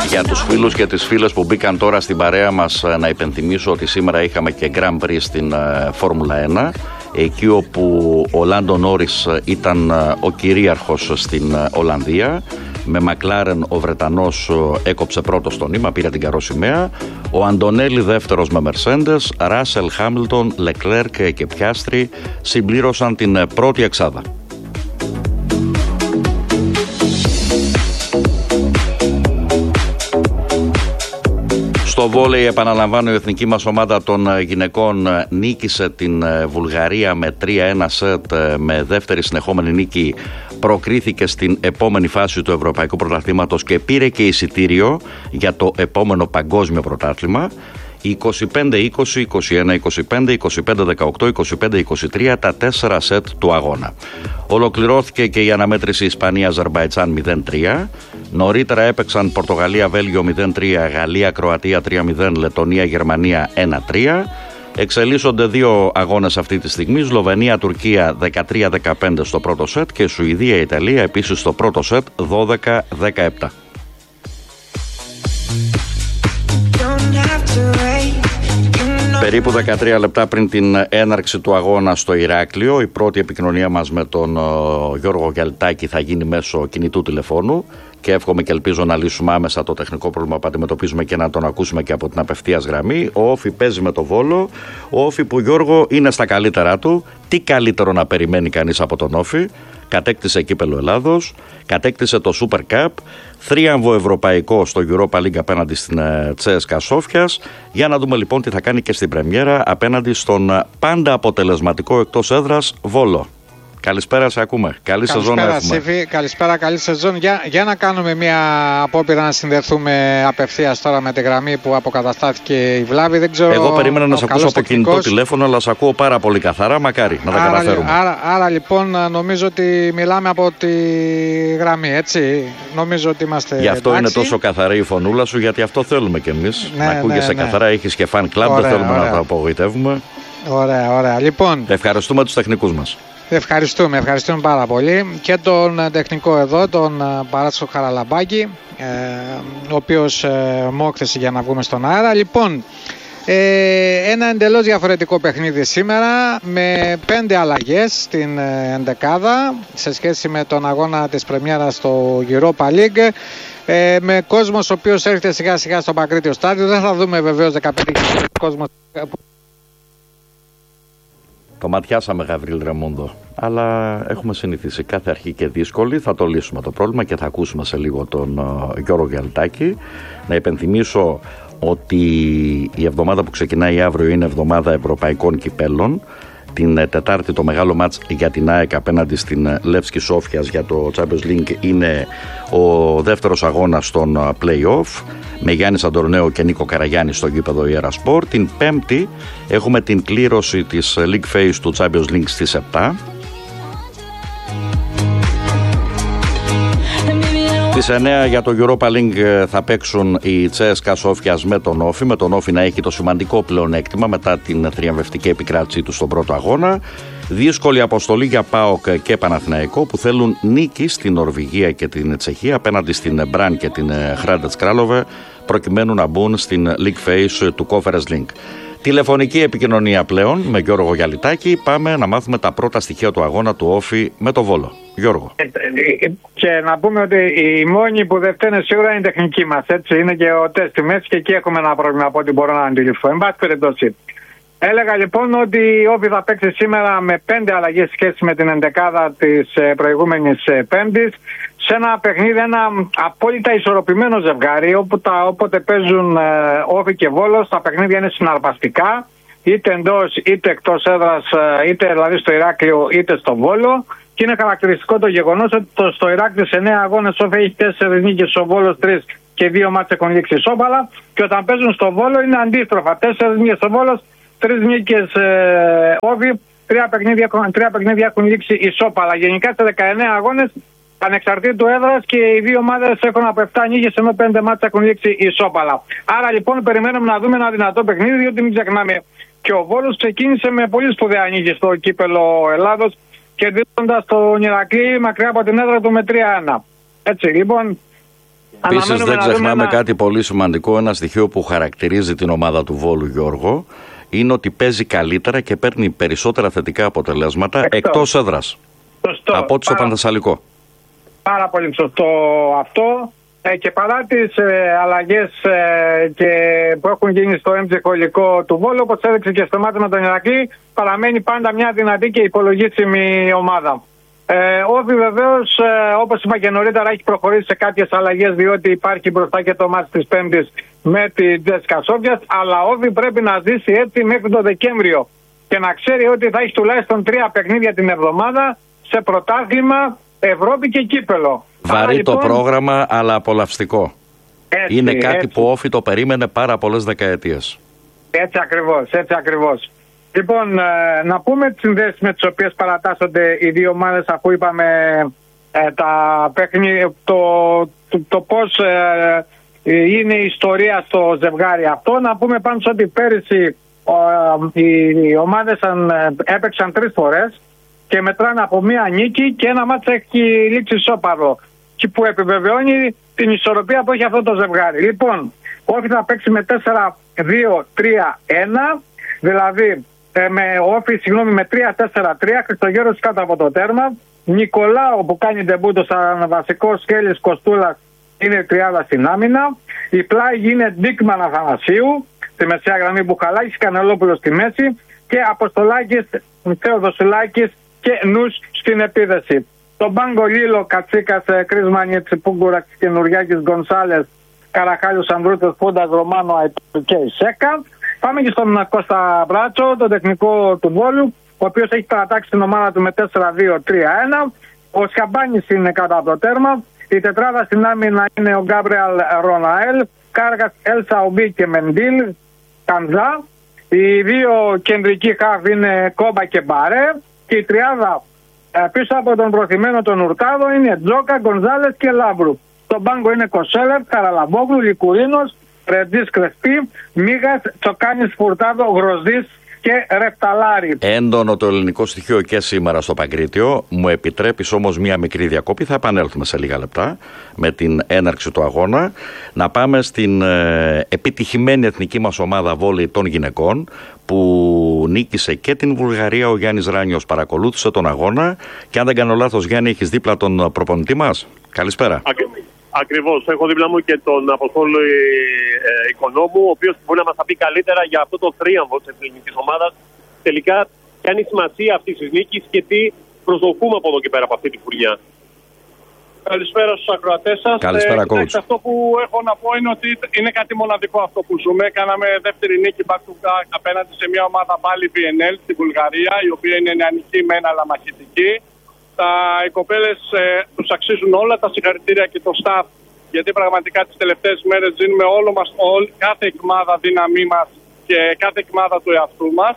Για τους φίλους και τις φίλες που μπήκαν τώρα στην παρέα μας, να υπενθυμίσω ότι σήμερα είχαμε και Grand Prix στην Φόρμουλα 1, εκεί όπου ο Λάντο Νόρις ήταν ο κυρίαρχος στην Ολλανδία. Με Μακλάρεν ο Βρετανός έκοψε πρώτος στο νήμα, πήρε την καροσημαία. Ο Αντωνέλη δεύτερος με Μερσέντες, Ράσελ, Χάμιλτον, Λεκλέρκ και Πιάστρι συμπλήρωσαν την πρώτη εξάδα. Στο βόλεϊ, επαναλαμβάνω, η εθνική μας ομάδα των γυναικών νίκησε την Βουλγαρία με 3-1 σετ. Με δεύτερη συνεχόμενη νίκη προκρίθηκε στην επόμενη φάση του Ευρωπαϊκού Πρωταθλήματος και πήρε και εισιτήριο για το επόμενο παγκόσμιο πρωτάθλημα. 25-20, 21-25, 25-18, 25-23 τα 4 σετ του αγώνα. Ολοκληρώθηκε και η αναμέτρηση Ισπανία-Αζερμπαϊτζάν 0-3. Νωρίτερα έπαιξαν Πορτογαλία-Βέλγιο 0-3, Γαλλία-Κροατία 3-0, Λετωνία-Γερμανία 1-3. Εξελίσσονται δύο αγώνες αυτή τη στιγμή. Σλοβενία-Τουρκία 13-15 στο πρώτο σετ και Σουηδία-Ιταλία επίσης στο πρώτο σετ 12-17. Περίπου 13 λεπτά πριν την έναρξη του αγώνα στο Ηράκλειο, η πρώτη επικοινωνία μας με τον Γιώργο Γιαλτάκη θα γίνει μέσω κινητού τηλεφώνου και εύχομαι και ελπίζω να λύσουμε άμεσα το τεχνικό πρόβλημα που αντιμετωπίζουμε και να τον ακούσουμε και από την απευθείας γραμμή. Ο Όφη παίζει με το Βόλο. Ο Όφη που, Γιώργο, είναι στα καλύτερά του. Τι καλύτερο να περιμένει κανείς από τον Όφη? Κατέκτησε κύπελλο Ελλάδος, κατέκτησε το Super Cup, θρίαμβο ευρωπαϊκό στο Europa League απέναντι στην Τσέσκα Σόφιας. Για να δούμε λοιπόν τι θα κάνει και στην πρεμιέρα απέναντι στον πάντα αποτελεσματικό εκτός έδρας Βόλο. Καλησπέρα, σε ακούμε. Καλή σεζόν έχουμε. Σύφη, καλησπέρα, καλή σεζόν. Για να κάνουμε μια απόπειρα να συνδεθούμε απευθείας τώρα με τη γραμμή που αποκαταστάθηκε η βλάβη. Δεν ξέρω. Εγώ περίμενα να σε ακούσω από κινητό τηλέφωνο, αλλά σε ακούω πάρα πολύ καθαρά. Μακάρι να τα καταφέρουμε. Άρα λοιπόν νομίζω ότι μιλάμε από τη γραμμή, έτσι. Νομίζω ότι είμαστε. Γι' αυτό είναι τόσο καθαρή η φωνούλα σου, γιατί αυτό θέλουμε κι εμείς. Ναι, να ακούγεσαι καθαρά, έχεις και fan club, δεν θέλουμε να τα απογοητεύουμε. Ωραία. Λοιπόν. Ευχαριστούμε τους τεχνικούς μας. Ευχαριστούμε πάρα πολύ και τον τεχνικό εδώ, τον Παράσχο Χαραλαμπάκη, ο οποίος μου όκθεσε για να βγούμε στον αέρα. Λοιπόν, ένα εντελώς διαφορετικό παιχνίδι σήμερα με 5 αλλαγές στην ενδεκάδα σε σχέση με τον αγώνα της πρεμιέρας στο Europa League, με κόσμος ο οποίος έρχεται σιγά σιγά στο Παγκρίτιο στάδιο. Δεν θα δούμε βεβαίως 15 κόσμος. Το ματιάσαμε, Γαβρίλ Ρεμόντο, αλλά έχουμε συνηθίσει κάθε αρχή και δύσκολη. Θα το λύσουμε το πρόβλημα και θα ακούσουμε σε λίγο τον Γιώργο Γιαλτάκη. Να υπενθυμίσω ότι η εβδομάδα που ξεκινάει αύριο είναι εβδομάδα ευρωπαϊκών κυπέλλων. Την Τετάρτη το μεγάλο μάτς για την ΑΕΚ απέναντι στην Λεύσκη Σόφιας για το Champions League είναι ο δεύτερος αγώνας των play-off με Γιάννη Σαντορνέο και Νίκο Καραγιάννη στο γήπεδο Ιερασπορ. Την Πέμπτη έχουμε την κλήρωση της League Phase του Champions League στις 7. Στις 9 για το Europa League θα παίξουν οι Τσέσκα Σόφιας με τον Όφη. Με τον Όφη να έχει το σημαντικό πλεονέκτημα μετά την θριαμβευτική επικράτησή του στον πρώτο αγώνα. Δύσκολη αποστολή για ΠΑΟΚ και Παναθηναϊκό που θέλουν νίκη στην Νορβηγία και την Τσεχία απέναντι στην Μπραν και την Χράντετς Κράλοβε προκειμένου να μπουν στην League Phase του Conference League. Τηλεφωνική επικοινωνία πλέον με Γιώργο Γιαλιτάκη. Πάμε να μάθουμε τα πρώτα στοιχεία του αγώνα του Όφη με το Βόλο. Γιώργο. Και να πούμε ότι οι μόνοι που δεν φταίνε σίγουρα είναι οι τεχνικοί μας. Έτσι είναι και ο τεστ στη μέση και εκεί έχουμε ένα πρόβλημα από ό,τι μπορώ να αντιληφθώ. Εν πάση περιπτώσει. Έλεγα λοιπόν ότι η Όφη θα παίξει σήμερα με 5 αλλαγές σχέση με την ενδεκάδα της προηγούμενης Πέμπτης. Σε ένα παιχνίδι, ένα απόλυτα ισορροπημένο ζευγάρι, όποτε παίζουν Όφη και Βόλος, τα παιχνίδια είναι συναρπαστικά, είτε εντός είτε εκτός έδρας, είτε δηλαδή στο Ηράκλειο είτε στο Βόλο. Και είναι χαρακτηριστικό το γεγονός ότι στο Ηράκλειο σε 9 αγώνες Όφη έχει 4 νίκες, ο Βόλος 3 και 2 μάτς έχουν λήξει ισόπαλα. Και όταν παίζουν στο Βόλο είναι αντίστροφα, 4 νίκες ο Βόλος, 3 νίκες Όφη, 3 παιχνίδια έχουν λήξει ισόπαλα. Γενικά σε 19 αγώνες ανεξαρτήτου έδρας και οι δύο ομάδες έχουν από 7 νίκες ενώ 5 μάτς έχουν λήξει ισόπαλα. Άρα λοιπόν περιμένουμε να δούμε ένα δυνατό παιχνίδι, διότι μην ξεχνάμε και ο Βόλος ξεκίνησε με πολύ σπουδαία νίκη στο κύπελλο Ελλάδος, κερδίζοντας τον Ηρακλή μακριά από την έδρα του με 3-1. Έτσι λοιπόν Επίσης δεν ξεχνάμε κάτι πολύ σημαντικό, ένα στοιχείο που χαρακτηρίζει την ομάδα του Βόλου, Γιώργο, είναι ότι παίζει καλύτερα και παίρνει περισσότερα θετικά αποτελέσματα εκτός έδρας από ό,τι στο Πανθεσσαλικό. Πάρα πολύ σωστό αυτό. Και παρά τις αλλαγές που έχουν γίνει στο έμψυχο υλικό του Βόλου, όπως έδειξε και στο μάτι με τον Ηρακλή, παραμένει πάντα μια δυνατή και υπολογίσιμη ομάδα. Όβι βεβαίως, όπως είπα και νωρίτερα, έχει προχωρήσει σε κάποιες αλλαγές, διότι υπάρχει μπροστά και το μάτι της Πέμπτης με τη Τζέσικα Σόφιας, αλλά Όβι πρέπει να ζήσει έτσι μέχρι το Δεκέμβριο και να ξέρει ότι θα έχει τουλάχιστον 3 παιχνίδια την εβδομάδα σε πρωτάθλημα, Ευρώπη και κύπελο. Βαρύ λοιπόν, το πρόγραμμα, αλλά απολαυστικό. Έτσι, είναι κάτι που Όφη το περίμενε πάρα πολλές δεκαετίες. Έτσι ακριβώς. Λοιπόν, να πούμε τις συνδέσεις με τις οποίες παρατάσσονται οι δύο ομάδες, αφού είπαμε το πώς είναι η ιστορία στο ζευγάρι αυτό. Να πούμε πάντως ότι πέρυσι οι ομάδες έπαιξαν 3 φορές και μετράνε από μία νίκη και ένα μάτς έχει λήξει ισόπαλο, και που επιβεβαιώνει την ισορροπία που έχει αυτό το ζευγάρι. Λοιπόν, Όφη θα παίξει με 4-2-3-1, δηλαδή με 3-4-3, Χριστογέρος κάτω από το τέρμα, Νικολάου που κάνει ντεμπούτο σαν βασικό, Σκέλης, Κοστούλας είναι η τριάδα στην άμυνα, η πλάγη είναι Ντίκμαν Αθανασίου, στη μεσαία γραμμή Μπουχαλάκης, Κανελόπουλος στη μέση και Αποστολάκης, Θεοδοσουλάκης και Νους στην επίδεση. Το μπάγκο Λίλο, Κατσίκας, Κρίσμανιτς, Πούγκουρας, Καινουριάκης, Γκονσάλες, Καραχάλιος, Ανδρούτος, Πούντας, Ρωμάνο, Αϊτού και Ισέκα. Πάμε και στον Κώστα Μπράτσο, τον τεχνικό του Βόλου, ο οποίος έχει παρατάξει την ομάδα του με 4-2-3-1. Ο Σκαμπάνης είναι κάτω από το τέρμα. Η τετράδα στην άμυνα είναι ο Γκάμπριελ Ροναέλ, Κάργας, Ελσαουμπί και Μεντίλ, Κανζά. Οι δύο κεντρικοί χαφ είναι Κόμπα και Μπαρέ. Και η τριάδα πίσω από τον προθυμένο τον Ουρτάδο είναι Τζόκα, Γκονζάλες και Λάμπρου. Το μπάγκο είναι Κοσέλερ, Καραλαμπόγλου, Λικουρίνος, Ρετζής Κρεσπή, Μίγας, Τσοκάνης, Φουρτάδο, Γροζής και Ρεφταλάρη. Έντονο το ελληνικό στοιχείο και σήμερα στο Παγκρίτιο. Μου επιτρέπεις όμως μία μικρή διακόπη. Θα επανέλθουμε σε λίγα λεπτά με την έναρξη του αγώνα. Να πάμε στην επιτυχημένη εθνική μας ομάδα βόλεϊ των γυναικών, που νίκησε και την Βουλγαρία. Ο Γιάννης Ράνιος παρακολούθησε τον αγώνα και αν δεν κάνω λάθος, Γιάννη, έχεις δίπλα τον προπονητή μας. Καλησπέρα. Ακριβώς. Έχω δίπλα μου και τον Αποστόλη Οικονόμου, ο οποίος μπορεί να μας τα πει καλύτερα για αυτό το θρίαμβο της ελληνικής ομάδας. Τελικά, ποια είναι η σημασία αυτής της νίκης και τι προσδοκούμε από εδώ και πέρα από αυτή τη φουρνιά. Καλησπέρα στους ακροατές σας. Καλησπέρα, coach. Αυτό που έχω να πω είναι ότι είναι κάτι μοναδικό αυτό που ζούμε. Κάναμε δεύτερη νίκη back to back απέναντι σε μια ομάδα πάλι VNL στη Βουλγαρία, η οποία είναι νεανική μεν αλλά μαχητική. Οι κοπέλες τους αξίζουν όλα τα συγχαρητήρια και το staff, γιατί πραγματικά τις τελευταίες μέρες δίνουμε κάθε εκμάδα δύναμή μας και κάθε εκμάδα του εαυτού μας.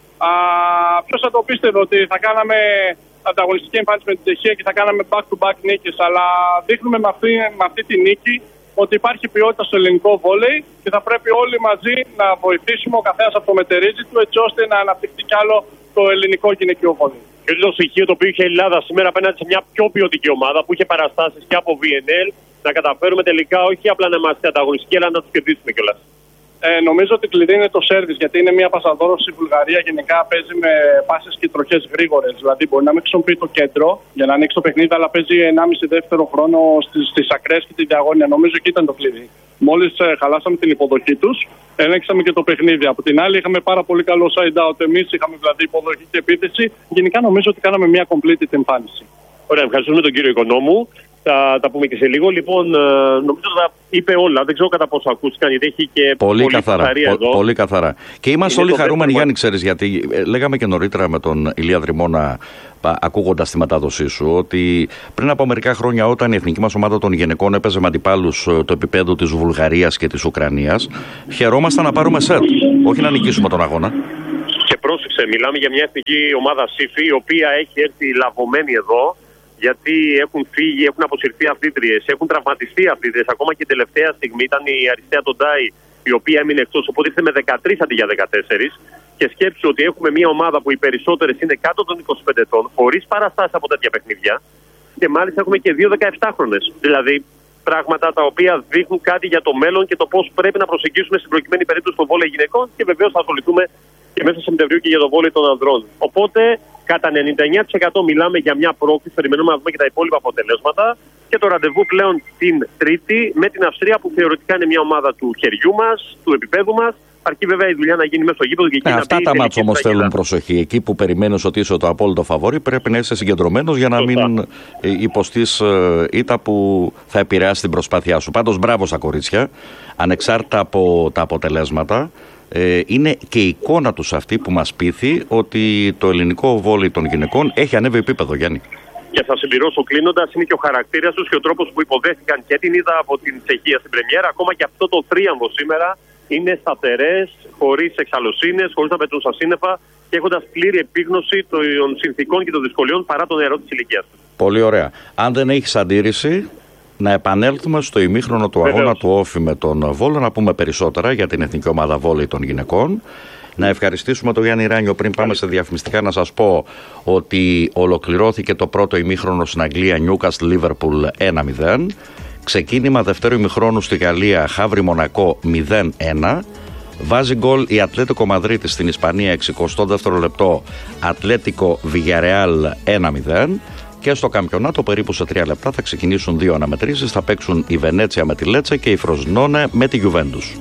Ποιος θα το πίστευε ότι θα κάναμε ανταγωνιστική εμφάνιση με την Τσεχία και θα κάναμε back-to-back νίκες, αλλά δείχνουμε με αυτή τη νίκη ότι υπάρχει ποιότητα στο ελληνικό βόλεϊ και θα πρέπει όλοι μαζί να βοηθήσουμε ο καθένας από το μετερίζει του, έτσι ώστε να αναπτυχθεί κι άλλο το ελληνικό γυναικείο βόλεϊ. Και το στοιχείο το οποίο είχε η Ελλάδα σήμερα απέναντι σε μια πιο ποιοτική ομάδα που είχε παραστάσεις και από VNL, να καταφέρουμε τελικά όχι απλά να είμαστε ανταγωνιστικοί, αλλά να τους κερδίσουμε κιόλας. Νομίζω ότι κλειδί είναι το σέρβις, γιατί είναι μια πασαδόρωση η Βουλγαρία. Γενικά παίζει με πάσες και τροχές γρήγορες. Δηλαδή μπορεί να μην χρησιμοποιεί το κέντρο για να ανοίξει το παιχνίδι, αλλά παίζει 1,5 δεύτερο χρόνο στις ακραίες και τη διαγώνια. Νομίζω εκεί ήταν το κλειδί. Μόλις χαλάσαμε την υποδοχή τους, ελέγξαμε και το παιχνίδι. Από την άλλη, είχαμε πάρα πολύ καλό side out. Εμείς είχαμε δηλαδή υποδοχή και επίθεση. Γενικά νομίζω ότι κάναμε μια complete εμφάνιση. Ωραία, ευχαριστούμε τον κύριο Οικονόμου. Θα τα πούμε και σε λίγο. Λοιπόν, νομίζω ότι τα είπε όλα. Δεν ξέρω κατά πόσο ακούστηκαν, γιατί έχει και πολύ καθαρά. Πολύ καθαρά. Και είμαστε όλοι χαρούμενοι, Γιάννη, ξέρεις, γιατί λέγαμε και νωρίτερα με τον Ηλία Δρυμώνα, ακούγοντας τη μετάδοσή σου, ότι πριν από μερικά χρόνια, όταν η εθνική μας ομάδα των γυναικών έπαιζε με αντιπάλους το επίπεδο της Βουλγαρίας και της Ουκρανίας, χαιρόμασταν να πάρουμε σετ, όχι να νικήσουμε τον αγώνα. Και πρόσεξε, μιλάμε για μια εθνική ομάδα ΣΥΦΗ, η οποία έχει έρθει λαβωμένη εδώ. Γιατί έχουν φύγει, έχουν αποσυρθεί αθλήτριες, έχουν τραυματιστεί αθλήτριες. Ακόμα και τελευταία στιγμή ήταν η Αριστεία Τοντάη, η οποία έμεινε εκτός. Οπότε ήρθε με 13 αντί για 14. Και σκέψου ότι έχουμε μια ομάδα που οι περισσότερες είναι κάτω των 25 ετών, χωρίς παραστάσεις από τέτοια παιχνίδια. Και μάλιστα έχουμε και 2 17χρονες. Δηλαδή πράγματα τα οποία δείχνουν κάτι για το μέλλον και το πώς πρέπει να προσεγγίσουμε στην προκειμένη περίπτωση το βόλεϊ γυναικών και βεβαίως θα ασχοληθούμε και μέσα Σεπτεμβρίου και για το βόλεϊ των ανδρών. Οπότε, κατά 99% μιλάμε για μια πρόκληση. Περιμένουμε να δούμε και τα υπόλοιπα αποτελέσματα. Και το ραντεβού πλέον την Τρίτη με την Αυστρία, που θεωρητικά είναι μια ομάδα του χεριού μας, του επίπεδου μας. Αρκεί βέβαια η δουλειά να γίνει μέσα στο γήπεδο και εκεί να αυτά τα μάτς όμως θέλουν προσοχή. Εκεί που περιμένεις ότι είσαι το απόλυτο φαβορί, πρέπει να είσαι συγκεντρωμένος για να μην υποστείς ήττα που θα επηρεάσει την προσπάθειά σου. Πάντως, μπράβο στα κορίτσια, ανεξάρτητα από τα αποτελέσματα. Είναι και η εικόνα τους αυτή που μας πείθει ότι το ελληνικό βόλεϊ των γυναικών έχει ανέβει επίπεδο, Γιάννη. Και θα συμπληρώσω κλείνοντας, είναι και ο χαρακτήρας τους και ο τρόπος που υποδέχτηκαν και την είδα από την Τσεχία στην πρεμιέρα. Ακόμα και αυτό το τρίαμβο σήμερα είναι σταθερές, χωρίς εξαλλοσύνες, χωρίς να πετούν στα σύννεφα και έχοντας πλήρη επίγνωση των συνθηκών και των δυσκολιών παρά τον νεαρό της ηλικίας τους. Πολύ ωραία. Αν δεν έχεις αντίρρηση, να επανέλθουμε στο ημίχρονο του αγώνα του Όφη με τον Βόλο, να πούμε περισσότερα για την εθνική ομάδα βόλεϊ των γυναικών. Να ευχαριστήσουμε τον Γιάννη Ράνιο. Πριν πάμε σε διαφημιστικά, να σας πω ότι ολοκληρώθηκε το πρώτο ημίχρονο στην Αγγλία, Newcastle Liverpool 1-0. Ξεκίνημα δεύτερου ημιχρόνου στη Γαλλία, Χαύρι Μονακό 0-1. Βάζει γκολ η Ατλέτικο Μαδρίτη στην Ισπανία, 62ο λεπτό, Ατλέτικο Βιγιαρεάλ 1-0. Και στο καμπιονάτο περίπου σε 3 λεπτά θα ξεκινήσουν 2 αναμετρήσεις. Θα παίξουν η Βενέτσια με τη Λέτσε και η Φροζνόνε με τη Γιουβέντους.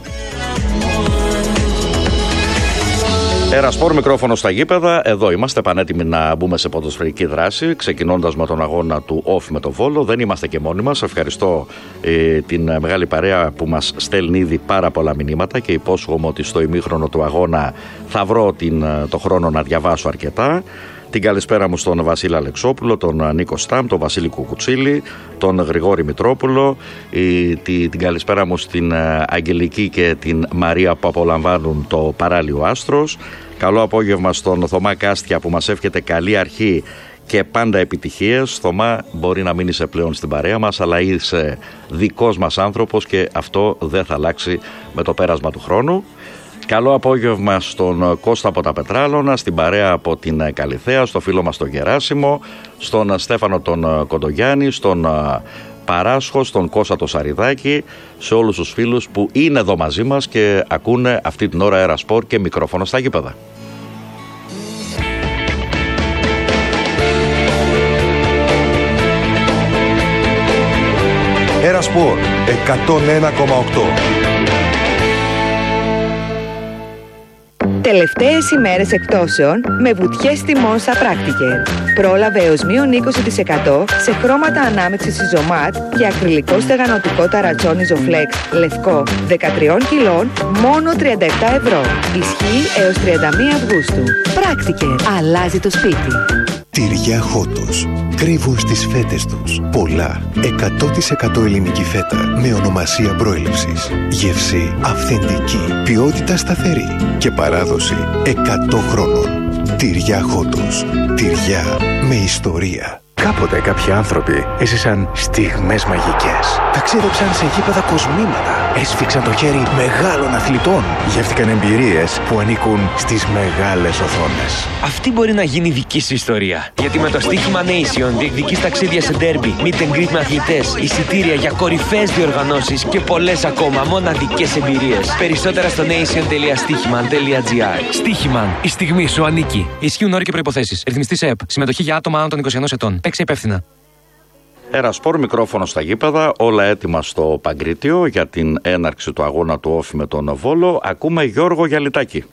Ερασπορ, μικρόφωνο στα γήπεδα. Εδώ είμαστε πανέτοιμοι να μπούμε σε ποδοσφαιρική δράση, ξεκινώντας με τον αγώνα του Όφη με το Βόλο. Δεν είμαστε και μόνοι μας. Ευχαριστώ την μεγάλη παρέα που μας στέλνει ήδη πάρα πολλά μηνύματα και υπόσχομαι ότι στο ημίχρονο του αγώνα θα βρω το χρόνο να διαβάσω αρκετά. Την καλησπέρα μου στον Βασίλη Αλεξόπουλο, τον Νίκο Στάμ, τον Βασίλη Κουκουτσίλη, τον Γρηγόρη Μητρόπουλο, την καλησπέρα μου στην Αγγελική και την Μαρία που απολαμβάνουν το παράλιο Άστρος. Καλό απόγευμα στον Θωμά Κάστια που μας εύχεται καλή αρχή και πάντα επιτυχίες. Θωμά, μπορεί να μην είσαι πλέον στην παρέα μας, αλλά είσαι δικός μας άνθρωπος και αυτό δεν θα αλλάξει με το πέρασμα του χρόνου. Καλό απόγευμα στον Κώστα από τα Πετράλωνα, στην παρέα από την Καλιθέα, στο φίλο μας τον Γεράσιμο, στον Στέφανο τον Κοντογιάννη, στον Παράσχο, στον Κώστα το Σαριδάκη, σε όλους τους φίλους που είναι εδώ μαζί μας και ακούνε αυτή την ώρα Ερασπορ και μικρόφωνο στα γήπεδα. Ερασπορ 101,8. Τελευταίες ημέρες εκπτώσεων με βουτιές τιμών στα Practiker. Πρόλαβε έως μείον 20% σε χρώματα ανάμειξης Ιζωμάτ και ακριλικό στεγανοτικό ταρατσόνι Ζοφλέξ λευκό 13 κιλών μόνο 37 ευρώ. Ισχύει έως 31 Αυγούστου. Practiker. Αλλάζει το σπίτι. Τυριά Χότος. Κρύβουν στις φέτες τους πολλά 100% ελληνική φέτα με ονομασία προέλευσης. Γεύση αυθεντική, ποιότητα σταθερή και παράδοση 100 χρόνων. Τυριά Χότος. Τυριά με ιστορία. Κάποτε κάποιοι άνθρωποι έζησαν στιγμές μαγικές. Ταξίδεψαν σε γήπεδα κοσμήματα. Έσφιξαν το χέρι μεγάλων αθλητών. Γεύτηκαν εμπειρίες που ανήκουν στις μεγάλες οθόνες. Αυτή μπορεί να γίνει δική σου ιστορία. Γιατί με το στοίχημα Nation διεκδικείς ταξίδια σε ντέρμπι, meet and greet με αθλητές, εισιτήρια για κορυφαίες διοργανώσεις και πολλές ακόμα μοναδικές εμπειρίες. Περισσότερα στο nation.stichiman.gr. Στοίχημαν. Η στιγμή σου ανήκει. Ισχύουν όροι και προϋποθέσεις. Ρυθμιστής ΕΕΠ. Συμμετοχή για άτομα άνω των 21 ετών. Παίξε υπεύθυνα. Ερασπορ, μικρόφωνο στα γήπεδα, όλα έτοιμα στο Παγκρίτιο για την έναρξη του αγώνα του Όφη με τον Βόλο. Ακούμε Γιώργο Γιαλιτάκη.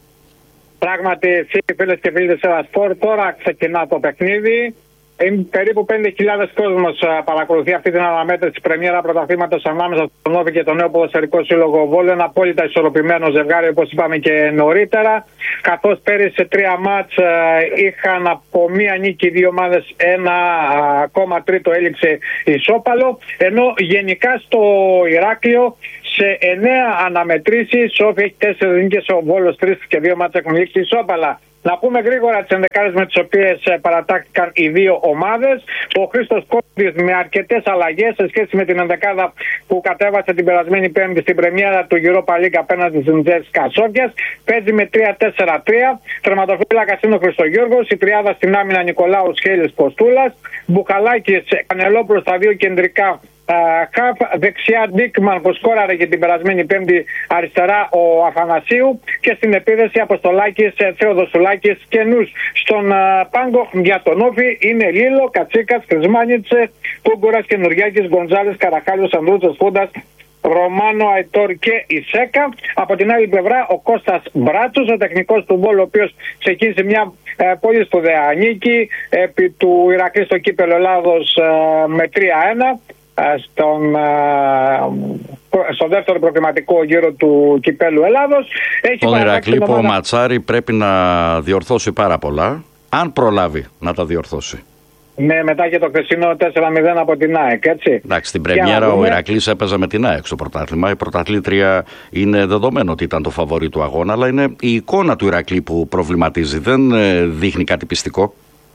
Πράγματι, φίλες και φίλοι της Ερασπορ, τώρα ξεκινά το παιχνίδι. Περίπου 5.000 κόσμος παρακολουθεί αυτή την αναμέτρηση πρεμιέρα πρωταθλήματος ανάμεσα στον Όφη και τον νέο ποδοσφαιρικό σύλλογο Βόλο. Ένα απόλυτα ισορροπημένο ζευγάρι, όπως είπαμε και νωρίτερα. Καθώς πέρυσι σε 3 μάτς είχαν από μία νίκη οι δύο ομάδες, ένα ακόμα τρίτο έλειξε ισόπαλο. Ενώ γενικά στο Ηράκλειο σε 9 αναμετρήσεις, ο Όφη έχει 4 νίκες, ο Βόλος 3 και 2 μάτς έχουν λήξει ισόπαλα. Να πούμε γρήγορα τις ενδεκάδες με τις οποίες παρατάχθηκαν οι δύο ομάδες. Ο Χρήστος Κόντης με αρκετές αλλαγές σε σχέση με την ενδεκάδα που κατέβασε την περασμένη Πέμπτη στην πρεμιέρα του Europa League απέναντι στην Τζέσικα Σόφιας. Παίζει με 3-4-3. Τερματοφύλακας είναι ο Χριστογιώργος. Η τριάδα στην άμυνα Νικολάου Σχέλης Ποστούλας. Μπουχαλάκης, Κανελόπουλος στα δύο κεντρικά χαφ δεξιά Ντίκμαν που σκόραρε και την περασμένη Πέμπτη, αριστερά ο Αθανασίου, και στην επίδεση Αποστολάκης, Θεοδοσουλάκης και Νους. Στον πάγκο για τον Όφη είναι Λίλο, Κατσίκας, Κρισμάνιτσε, Πούγκουρας, Καινουριάκης, Γκοντζάλης, Καραχάλιος, Ανδρούτσος, Φούντας, Ρωμάνο, Αϊτόρ και Ισέκα. Από την άλλη πλευρά ο Κώστας Μπράτσος, ο τεχνικός του Βόλου, ο οποίος ξεκίνησε μια πολύ σπουδαία νίκη επί του Ηρακλή στο κύπελλο Ελλάδος με 3-1 στο δεύτερο προκριματικό γύρο του κυπέλλου Ελλάδος. Τον Ηρακλή που ο Ματσάρη πρέπει να διορθώσει πάρα πολλά, αν προλάβει να τα διορθώσει. Ναι, μετά και το χθεσινό 4-0 από την ΑΕΚ, έτσι. Εντάξει, στην πρεμιέρα ο Ηρακλής έπαιζε με την ΑΕΚ στο πρωτάθλημα. Η πρωταθλήτρια είναι δεδομένο ότι ήταν το φαβορί του αγώνα, αλλά είναι η εικόνα του Ηρακλή που προβληματίζει. Δεν δείχνει κάτι πιστικό.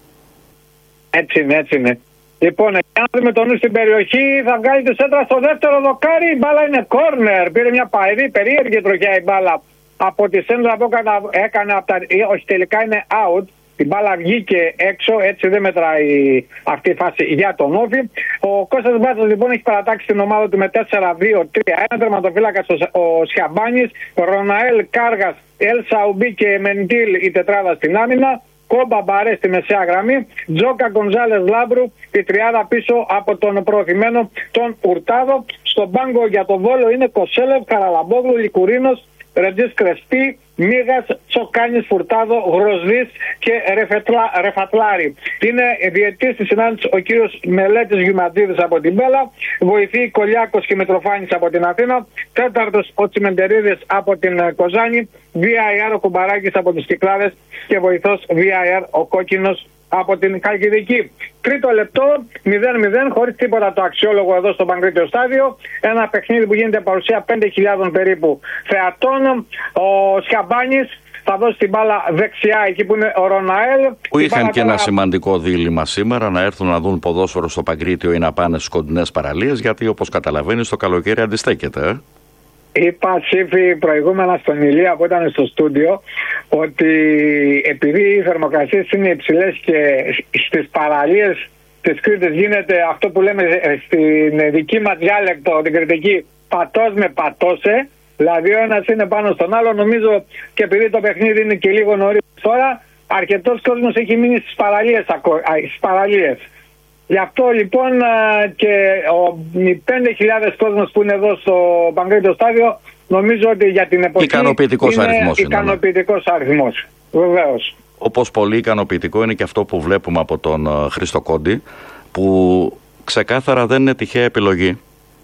Έτσι είναι, έτσι είναι. Λοιπόν, για να δούμε τον νου στην περιοχή, θα βγάλει τη σέντρα στο δεύτερο δοκάρι. Η μπάλα είναι corner. Πήρε μια περίεργη τροχιά η μπάλα από τη σέντρα που έκανε από τα. Όχι, τελικά είναι out. Η μπάλα βγήκε έξω, έτσι δεν μετράει αυτή η φάση για τον Όφη. Ο Κώστας Μπάτσος λοιπόν έχει παρατάξει την ομάδα του με 4-2-3-1. Τερματοφύλακας ο Σιαμπάνης, Ροναέλ, Κάργας, Ελ Σαουμπί και Μεντήλ η τετράδα στην άμυνα. Κόμπα Μπαρέ στη μεσαία γραμμή. Τζόκα Γκονζάλες Λάμπρου, η τριάδα πίσω από τον προωθημένο τον Ουρτάδο. Στον πάγκο για τον Βόλο είναι Κοσέλευ, Καραλαμπόγλου, Λικουρίνος, Ρετζής Κρεσπή, Μίγας, Τσοκάνης, Φουρτάδο, Γροσδής και Ρεφατλάρη. Είναι διαιτής στη συνάντηση ο κύριος Μελέτης Γιουματζίδης από την Μπέλα, βοηθή Κολιάκος και Μητροφάνης από την Αθήνα, τέταρτος ο Τσιμεντερίδης από την Κοζάνη, VAR ο Κουμπαράκης από τις Κυκλάδες και βοηθός VAR ο Κόκκινος από την Χαλκιδική. Τρίτο λεπτό, 0-0, χωρίς τίποτα το αξιόλογο εδώ στο Παγκρίτιο Στάδιο. Ένα παιχνίδι που γίνεται παρουσία 5.000 περίπου θεατών. Ο Σιαμπάνης θα δώσει την μπάλα δεξιά εκεί που είναι ο Ροναέλ. Που είχαν και ένα σημαντικό δίλημμα σήμερα, να έρθουν να δουν ποδόσφαιρο στο Παγκρίτιο ή να πάνε στις κοντινές παραλίες, γιατί όπως καταλαβαίνεις το καλοκαίρι αντιστέκεται. Είπα Σύφη προηγούμενα στον Ηλία που ήταν στο στούντιο ότι επειδή οι θερμοκρασίες είναι υψηλές και στις παραλίες της Κρήτης γίνεται αυτό που λέμε στην δική μας διάλεκτο, την κρητική, πατός με πατώσε, δηλαδή ο ένας είναι πάνω στον άλλο. Νομίζω και επειδή το παιχνίδι είναι και λίγο νωρίς τώρα, αρκετός κόσμος έχει μείνει στις παραλίες. Γι' αυτό λοιπόν και οι 5.000 κόσμος που είναι εδώ στο Παγκρίτιο Στάδιο, νομίζω ότι για την εποχή ικανοποιητικός αριθμός είναι. Ικανοποιητικός αριθμός, βεβαίως. Όπως πολύ ικανοποιητικό είναι και αυτό που βλέπουμε από τον Χρήστο Κόντι, που ξεκάθαρα δεν είναι τυχαία επιλογή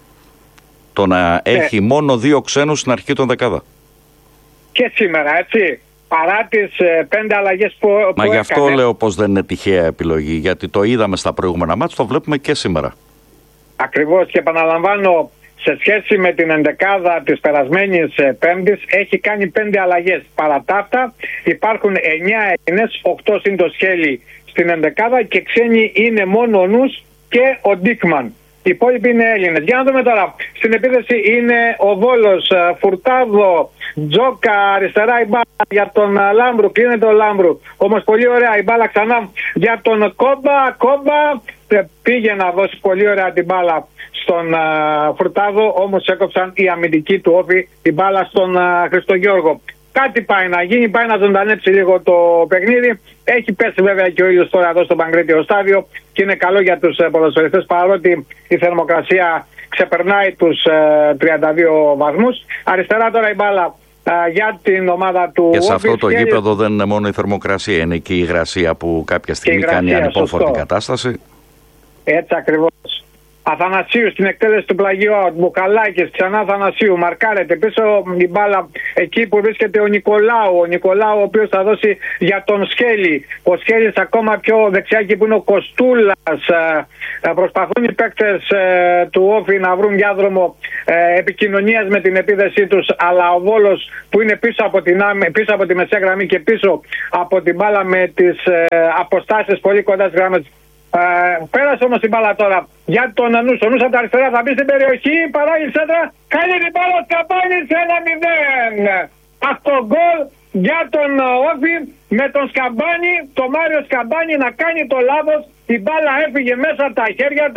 το να έχει μόνο 2 ξένους στην αρχή των δεκάδα. Και σήμερα, έτσι. Παρά τις 5 αλλαγές που Μα γι' αυτό λέω πως δεν είναι τυχαία επιλογή, γιατί το είδαμε στα προηγούμενα μάτς, το βλέπουμε και σήμερα. Ακριβώς, και επαναλαμβάνω, σε σχέση με την ενδεκάδα της περασμένης Πέμπτης έχει κάνει 5 αλλαγές. Παρά τα αυτά υπάρχουν 9 Έλληνες, 8 συν το Σχέλι στην ενδεκάδα και ξένοι είναι μόνο ο Νους και ο Ντίκμαν. Οι υπόλοιποι είναι Έλληνες. Για να δούμε τώρα. Στην επίθεση είναι ο Βόλος, Φουρτάδο, Τζόκα, αριστερά η μπάλα για τον Λάμπρου. Κλείνεται ο Λάμπρου. Όμως πολύ ωραία η μπάλα ξανά για τον Κόμπα. Κόμπα πήγε να δώσει πολύ ωραία την μπάλα στον Φουρτάδο. Όμως έκοψαν οι αμυντικοί του Όφη την μπάλα στον Χριστογιώργο. Κάτι πάει να γίνει, πάει να ζωντανέψει λίγο το παιχνίδι. Έχει πέσει βέβαια και ο ήλιος τώρα εδώ στο Παγκρίτιο Στάδιο και είναι καλό για τους ποδοσφαιριστές, παρότι η θερμοκρασία ξεπερνάει τους 32 βαθμούς. Αριστερά τώρα η μπάλα για την ομάδα του Όφη. Και σε αυτό το γήπεδο δεν είναι μόνο η θερμοκρασία, είναι και η υγρασία που κάποια στιγμή κάνει ανυπόφορτη κατάσταση. Έτσι ακριβώς. Αθανασίου στην εκτέλεση του πλαγίου out. Μπουκαλάκης, ξανά Αθανασίου. Μαρκάρεται πίσω η μπάλα εκεί που βρίσκεται ο Νικολάου. Ο Νικολάου ο οποίος θα δώσει για τον Σχέλη. Ο Σχέλης ακόμα πιο δεξιά εκεί που είναι ο Κοστούλας. Προσπαθούν οι παίκτες του Όφη να βρουν διάδρομο επικοινωνίας με την επίδεσή τους. Αλλά ο Βόλος που είναι πίσω από τη μεσαία γραμμή και πίσω από την μπάλα με τις αποστάσεις πολύ κοντά στις γραμμές. Πέρασε όμως την μπάλα τώρα για τον Νους. Ο Νους από τα αριστερά θα μπει στην περιοχή. Παράγει σέντρα. Κάνει την μπάλα ο Σκαμπάνης 1-0. Αυτό γκολ για τον Όφη με τον Σκαμπάνη, τον Μάριο Σκαμπάνη να κάνει το λάθος. Η μπάλα έφυγε μέσα από τα χέρια του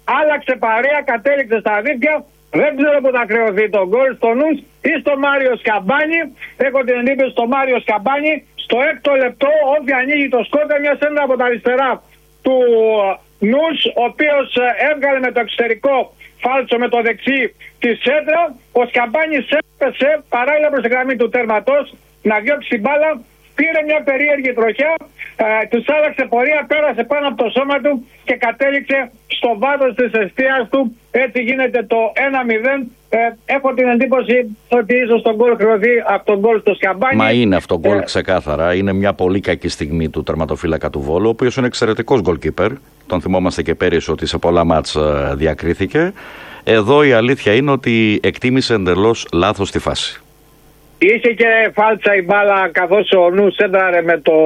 άλλαξε παρέα, κατέληξε στα δίκτυα. Δεν ξέρω πού θα χρεωθεί το γκολ, στο Νους ή στο Μάριο Σκαμπάνη. Έχω την εντύπωση στο Μάριο Σκαμπάνη. Στο 6ο λεπτό, Όφη ανοίγει το σκόρ, μια σέντρα από τα αριστερά του Νους, ο οποίος έβγαλε με το εξωτερικό φάλτσο με το δεξί τη σέντρα. Ο Σκαμπάνης έπεσε παράλληλα προς τη γραμμή του τέρματος να διώξει την μπάλα. Πήρε μια περίεργη τροχιά, τους άλλαξε πορεία, πέρασε πάνω από το σώμα του και κατέληξε στο βάθος της εστίας του. Έτσι γίνεται το 1-0. Έχω την εντύπωση ότι ίσως τον γκολ χρεωθεί από τον γκολ στο Σκαμπάνι. Μα είναι αυτό γκολ ξεκάθαρα. Είναι μια πολύ κακή στιγμή του τερματοφύλακα του Βόλου, ο οποίος είναι εξαιρετικός γκολκίπερ. Τον θυμόμαστε και πέρυσι ότι σε πολλά μάτς διακρίθηκε. Εδώ η αλήθεια είναι ότι εκτίμησε εντελώς λάθος τη φάση. Είχε και φάλτσα η μπάλα καθώς ο Νους έντραρε με το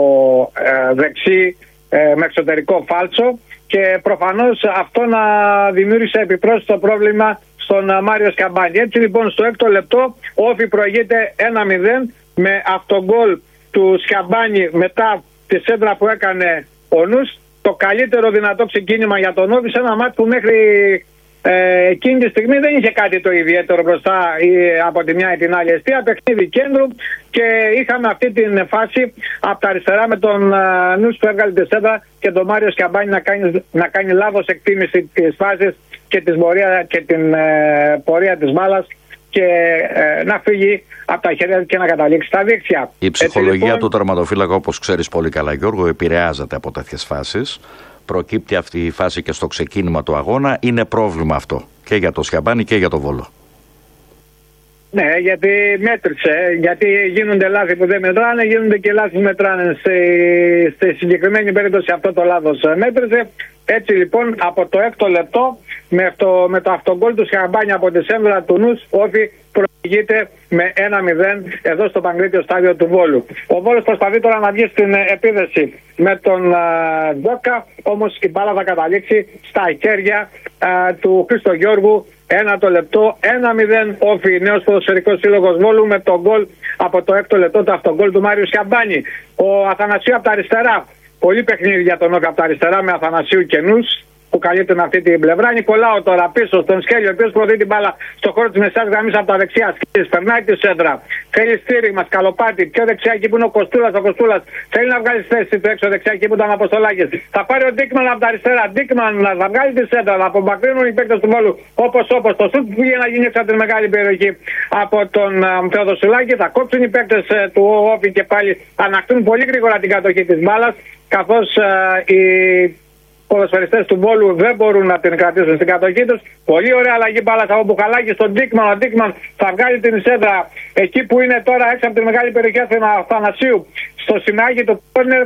δεξί με εξωτερικό φάλτσο και προφανώς αυτό να δημιούργησε επιπρόσθετο πρόβλημα στον Μάριο Σκαμπάνη. Έτσι λοιπόν στο 6ο λεπτό ο Όφη προηγείται 1-0 με αυτογκόλ του Σκαμπάνη μετά τη σέντρα που έκανε ο Νους. Το καλύτερο δυνατό ξεκίνημα για τον Όφη σε ένα μάτι που μέχρι εκείνη τη στιγμή δεν είχε κάτι το ιδιαίτερο μπροστά από τη μια ή την άλλη εστία, παιχνίδι κέντρου, και είχαμε αυτή την φάση από τα αριστερά με τον Νους που έβγαλε τη σέντρα και τον Μάριο Σκαμπάνη να κάνει λάθος εκτίμηση της φάσης και την πορεία της μπάλας και να φύγει από τα χέρια και να καταλήξει στα δίκτυα. Η ψυχολογία του τερματοφύλακα, όπως ξέρεις πολύ καλά Γιώργο, επηρεάζεται από τέτοιες φάσεις. Προκύπτει αυτή η φάση και στο ξεκίνημα του αγώνα. Είναι πρόβλημα αυτό και για το Σκαμπάνι και για το Βόλο. Ναι, γιατί μέτρησε, γιατί γίνονται λάθη που δεν μετράνε, γίνονται και λάθη που μετράνε. Στη συγκεκριμένη περίπτωση αυτό το λάθος μέτρησε. Έτσι λοιπόν από το 6ο λεπτό με το αυτογκόλ του Σκαμπάνι από τη σέντρα του Νους, Όφη προηγείται με 1-0 εδώ στο Παγκρίτιο στάδιο του Βόλου. Ο Βόλος προσπαθεί τώρα να βγει στην επίδεση με τον Ντόκα, όμως η μπάλα θα καταλήξει στα χέρια του Χριστογιώργου. 1 λεπτό, 1-0 Όφη, νέος ποδοσφαιρικός σύλλογος Βόλου, με τον γκολ από το 6ο λεπτό, το αυτογκόλ του Μάριου Σκαμπάνη. Ο Αθανασίου από τα αριστερά. Πολύ παιχνίδι για τον Όφη από τα αριστερά με Αθανασίου και Νους που καλύπτουν αυτή την πλευρά. Νικολάου τώρα πίσω στον Σκέλιο, ο οποίος προωθεί την μπάλα στο χώρο της μεσαίας γραμμής από τα δεξιά. Σκέλης περνάει τη σέντρα. Θέλει στήριγμα, σκαλοπάτι. Πιο δεξιά εκεί που είναι ο Κοστούλας. Ο Κοστούλας θέλει να βγάλει θέση του έξω δεξιά εκεί που ήταν ο Αποστολάκης. Θα πάρει ο Ντίκμαν από τα αριστερά. Ντίκμαν θα βγάλει τη σέντρα. Θα απομακρύνουν οι παίκτες του Βόλου όπως. Το σουτ που πήγε να γίνει έξω από την μεγάλη περιοχή από τον Θεοδοσουλάκη. Θα κόψουν οι παίκτες του Όφη και πάλι ανακτούν πολύ γρήγορα την κατοχή της μπάλας, καθώς οι ποδοσφαιριστές του Βόλου δεν μπορούν να την κρατήσουν στην κατοχή τους. Πολύ ωραία αλλαγή μπάλας από Μπουχαλάκη στον Ντίκμαν. Ο Ντίκμαν θα βγάλει την σέντρα εκεί που είναι τώρα έξω από την μεγάλη περιοχή του Αθανασίου, στο σημάδι του κόρνερ.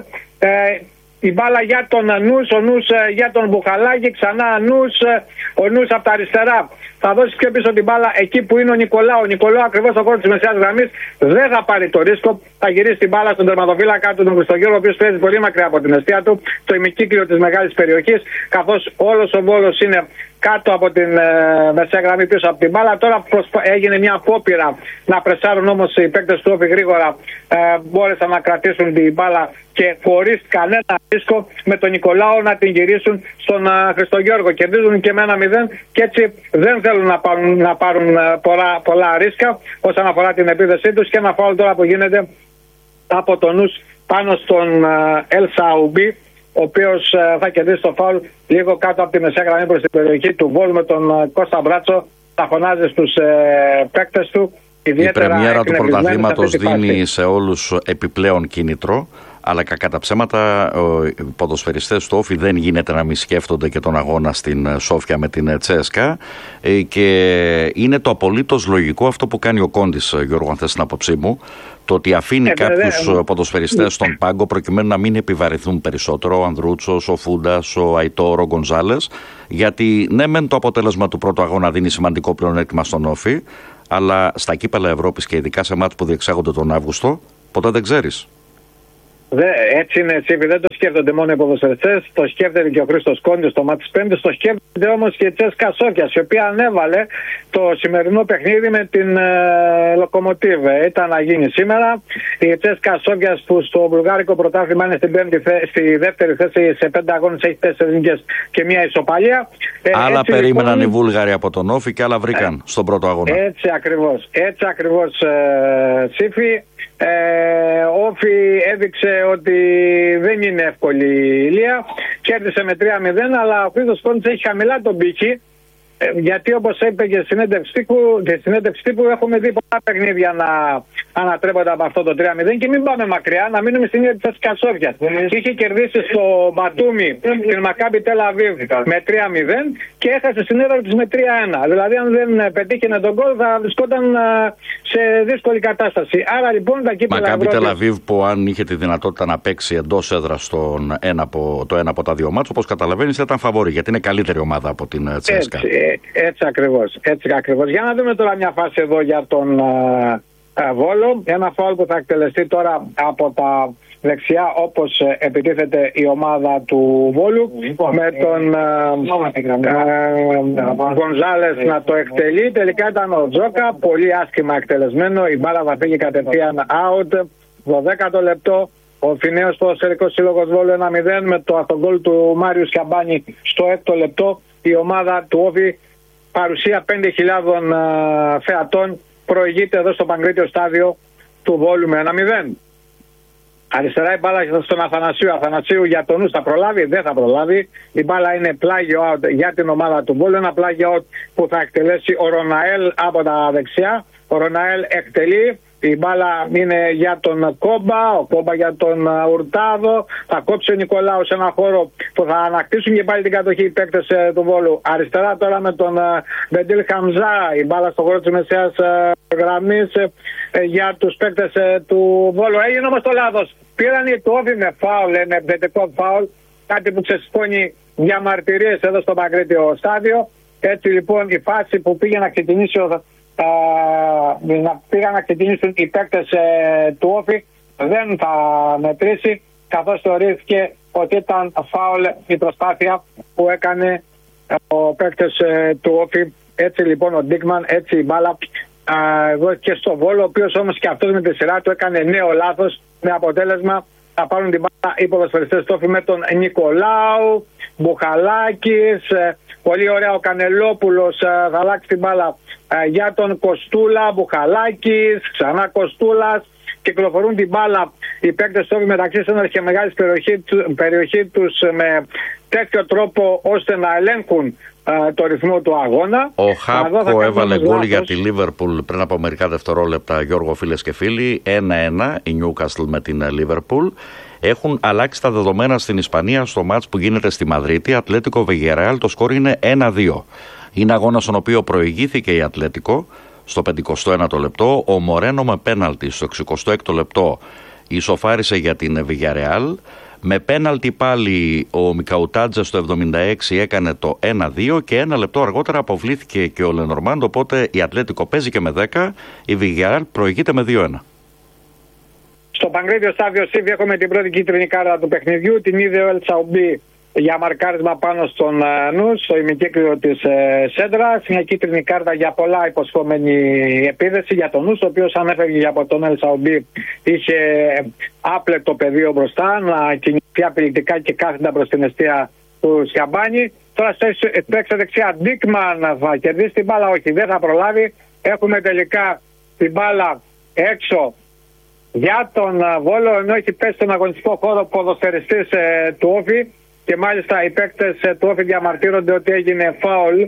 Η μπάλα για τον Νους, ο Νους για τον Μπουχαλάκη, ξανά Νους, ο Νους από τα αριστερά. Θα δώσει πιο πίσω την μπάλα εκεί που είναι ο Νικολάου. Ο Νικολάου ακριβώς στο χώρο της μεσαίας γραμμής δεν θα πάρει το ρίσκο. Θα γυρίσει την μπάλα στον τερματοφύλακα του, τον Χριστογιώργο, ο οποίος παίζει πολύ μακριά από την αιστεία του, το ημικύκλιο της μεγάλης περιοχής, καθώς όλος ο Βόλος είναι κάτω από την μεσαία γραμμή πίσω από την μπάλα. Τώρα έγινε μια απόπειρα να πρεσάρουν, όμως οι παίκτες του Όφη γρήγορα μπόρεσαν να κρατήσουν την μπάλα και χωρίς κανένα ρίσκο με τον Νικολάου να την γυρίσουν στον Χριστογιώργο. Κερδίζουν και με 1-0 και έτσι δεν θέλουν να πάρουν πολλά ρίσκα όσον αφορά την επίδεσή τους. Και ένα φάουλ τώρα που γίνεται από τον Νους πάνω στον Ελ Σαουμπί, ο οποίος θα κερδίσει το φάουλ λίγο κάτω από τη μεσαία γραμμή προς την περιοχή του Βόλου, με τον Κώστα Μπράτσο θα φωνάζει στους παίκτες του. Η πρεμιέρα του πρωταθλήματος δίνει σε όλους επιπλέον κίνητρο, αλλά κακά τα ψέματα οι ποδοσφαιριστές του Όφη δεν γίνεται να μην σκέφτονται και τον αγώνα στην Σόφια με την Τσέσκα, και είναι το απολύτως λογικό αυτό που κάνει ο Κόντης, Γιώργο, αν θες την άποψή μου, το ότι αφήνει κάποιους ποδοσφαιριστές στον πάγκο προκειμένου να μην επιβαρυνθούν περισσότερο, ο Ανδρούτσος, ο Φούντας, ο Αϊτόρ, ο Γκονζάλες, γιατί ναι μεν το αποτέλεσμα του πρώτου αγώνα δίνει σημαντικό πλεονέκτημα στον Όφη, αλλά στα κύπελα Ευρώπης και ειδικά σε μάτς που διεξάγονται τον Αύγουστο, ποτέ δεν ξέρεις. Έτσι είναι, Τσίπη, δεν το σκέφτονται μόνο οι ποδοσφαιριστές, το σκέφτεται και ο Χρήστος Κόντης στο μάτι της Πέμπτης, το σκέφτεται όμως και η Τσέσκα Σόφιας, η οποία ανέβαλε το σημερινό παιχνίδι με την Λοκομοτίβ. Ήταν να γίνει σήμερα. Η Τσέσκα Σόφιας, που στο βουλγάρικο πρωτάθλημα είναι στη δεύτερη θέση, σε 5 αγώνες έχει 4 νίκες και μια ισοπαλία. Άλλα περίμεναν λοιπόν οι Βούλγαροι από τον Όφη και άλλα βρήκαν στον πρώτο αγώνα. Έτσι ακριβώς Σύφη. Όφη έδειξε ότι δεν είναι εύκολη η Ηλία. Κέρδισε με 3-0, αλλά ο Χρήστος Κόντης έχει χαμηλά τον πύχη. Γιατί όπως είπε και στη συνέντευξη τύπου έχουμε δει πολλά παιχνίδια να ανατρέπονται από αυτό το 3-0 και μην πάμε μακριά, να μείνουμε στην ίδια της Κασόφιας. Είχε κερδίσει στο Μπατούμι την Μακάμπι Τελ Αβίβ με 3-0 και έχασε στην έδρα της με 3-1. Δηλαδή αν δεν πετύχαινε τον γκολ θα βρισκόταν σε δύσκολη κατάσταση. Άρα λοιπόν τα κύπελα Μακάμπι Τελ Αβίβ, που αν είχε τη δυνατότητα να παίξει εντός έδρας το ένα από τα δύο μάτς, όπως καταλαβαίνεις ήταν φαβορί, γιατί είναι καλύτερη ομάδα από την Τσέσκα. Έτσι ακριβώς. Για να δούμε τώρα μια φάση εδώ για τον Βόλο. Ένα φάουλ που θα εκτελεστεί τώρα από τα δεξιά, όπως επιτίθεται η ομάδα του Βόλου, με τον Γκονζάλες να το εκτελεί. Τελικά ήταν ο Τζόκα, πολύ άσχημα εκτελεσμένο. Η μπάλα θα φύγει κατευθείαν out. 12ο λεπτό. Ο Φινέος Ποδοσφαιρικός Σύλλογος Βόλου 1-0 με το αυτογκόλ του Μάριου Σκαμπάνη στο 6ο λεπτό. Η ομάδα του Όφη, παρουσία 5.000 θεατών, προηγείται εδώ στο Παγκρίτιο στάδιο του Βόλου με 1-0. Αριστερά η μπάλα στον Αθανασίου για τον Νους θα προλάβει, δεν θα προλάβει. Η μπάλα είναι πλάγιο out για την ομάδα του Βόλου, ένα πλάγιο out που θα εκτελέσει ο Ροναέλ από τα δεξιά. Ο Ροναέλ εκτελεί. Η μπάλα είναι για τον Κόμπα, ο Κόμπα για τον Ουρτάδο. Θα κόψει ο Νικολάου σε ένα χώρο που θα ανακτήσουν και πάλι την κατοχή οι παίκτες του Βόλου. Αριστερά τώρα με τον Μπεντήλ Χαμζά. Η μπάλα στο χώρο της μεσαίας γραμμής για τους παίκτες του Βόλου. Έγινε όμως το λάθος. Πήραν οι του Όφη με φάουλ, είναι επιθετικό φάουλ. Κάτι που ξεσπώνει διαμαρτυρίες εδώ στο Παγκρίτιο στάδιο. Έτσι λοιπόν η φάση που πήγε να ξεκινήσει πήγαν να ξεκινήσουν οι παίκτες του Όφη δεν θα μετρήσει, καθώς θεωρήθηκε ότι ήταν φάουλ η προσπάθεια που έκανε ο παίκτες του Όφη. Έτσι λοιπόν ο Ντίκμαν, έτσι η μπάλα εδώ και στο Βόλο, ο οποίος όμως και αυτός με τη σειρά του έκανε νέο λάθος, με αποτέλεσμα θα πάρουν την μπάλα οι ποδοσφαιριστές του Όφη με τον Νικολάου, Μπουχαλάκης, πολύ ωραία ο Κανελόπουλος θα αλλάξει την μπάλα για τον Κοστούλα, Μπουχαλάκης, ξανά Κοστούλας. Κυκλοφορούν την μπάλα οι παίκτες του Όφη μεταξύ σένας και μεγάλης περιοχή τους με τέτοιο τρόπο ώστε να ελέγχουν το ρυθμό του αγώνα. Ο Χάπκο έβαλε γκολ για τη Λίβερπουλ πριν από μερικά δευτερόλεπτα, Γιώργο, φίλες και φίλοι. 1-1 η Νιούκαστλ με την Λίβερπουλ. Έχουν αλλάξει τα δεδομένα στην Ισπανία στο μάτς που γίνεται στη Μαδρίτη. Ατλέτικο Βιγιαρεάλ, το σκόρ είναι 1-2. Είναι αγώνα στον οποίο προηγήθηκε η Ατλέτικο στο 51ο λεπτό. Ο Μορένο με πέναλτι στο 66ο λεπτό ισοφάρισε για την Βιγιαρεάλ. Με πέναλτι πάλι ο Μικαουτάτζε στο 76 έκανε το 1-2 και ένα λεπτό αργότερα αποβλήθηκε και ο Λενορμάντ, οπότε η Ατλέτικο παίζει και με 10, η Βιγιαρεάλ προηγείται με 2-1. Στο Παγκρίτιο στάδιο Σύβη έχουμε την πρώτη κίτρινη κάρτα του παιχνιδιού, την είδε ο Ελτσαουμπί για μαρκάρισμα πάνω στον Νους, στο ημικύκλιο της Σέντρα. Μια κίτρινη κάρτα για πολλά υποσχόμενη επίδεση για τον Νους, ο οποίος αν έφευγε από τον Ελσαουμπί είχε άπλετο πεδίο μπροστά, να κινηθεί απειλητικά και κάθετα προς την εστία του Σκαμπάνη. Τώρα στο δεξιά Ντίκμαν θα κερδίσει την μπάλα, όχι, δεν θα προλάβει. Έχουμε τελικά την μπάλα έξω για τον Βόλο, ενώ έχει πέσει στον αγωνιστικό χώρο ποδοσφαιριστής του Όφη. Και μάλιστα οι παίκτες του Όφη διαμαρτύρονται ότι έγινε φάουλ.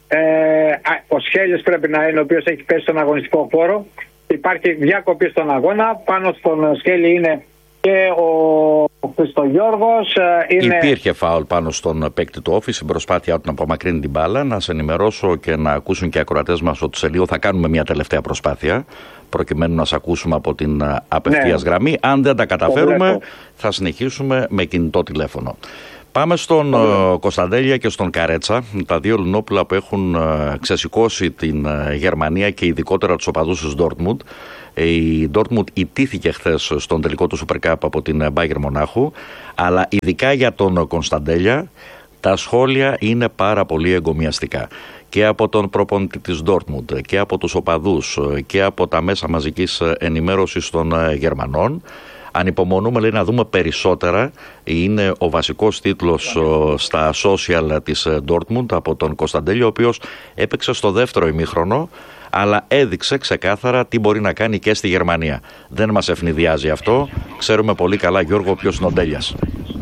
Ο Σχέλης πρέπει να είναι, ο οποίος έχει πέσει στον αγωνιστικό χώρο. Υπάρχει διακοπή στον αγώνα. Πάνω στον Σχέλη είναι και ο Χριστογιώργος. Υπήρχε φάουλ πάνω στον παίκτη του Όφη στην προσπάθειά του να απομακρύνει την μπάλα. Να σε ενημερώσω και να ακούσουν και οι ακροατές μας ότι σε λίγο θα κάνουμε μια τελευταία προσπάθεια, προκειμένου να σε ακούσουμε από την απευθείας γραμμή. Αν δεν τα καταφέρουμε, θα συνεχίσουμε με κινητό τηλέφωνο. Πάμε στον Κωνσταντέλια και στον Καρέτσα, τα δύο Ελληνόπουλα που έχουν ξεσηκώσει την Γερμανία και ειδικότερα τους οπαδούς της Ντόρτμουντ. Η Ντόρτμουντ ιτήθηκε χθες στον τελικό του Super Cup από την Μπάγερν Μονάχου, αλλά ειδικά για τον Κωνσταντέλια τα σχόλια είναι πάρα πολύ εγκομιαστικά. Και από τον προπονητή της Ντόρτμουντ και από τους οπαδούς και από τα μέσα μαζικής ενημέρωσης των Γερμανών. Ανυπομονούμε, λέει, να δούμε περισσότερα. Είναι ο βασικός τίτλος στα social της Dortmund από τον Κωνσταντέλιο, ο οποίος έπαιξε στο δεύτερο ημίχρονο, αλλά έδειξε ξεκάθαρα τι μπορεί να κάνει και στη Γερμανία. Δεν μας ευνηδιάζει αυτό. Ξέρουμε πολύ καλά, Γιώργο, ποιος είναι ο Ντέλιας.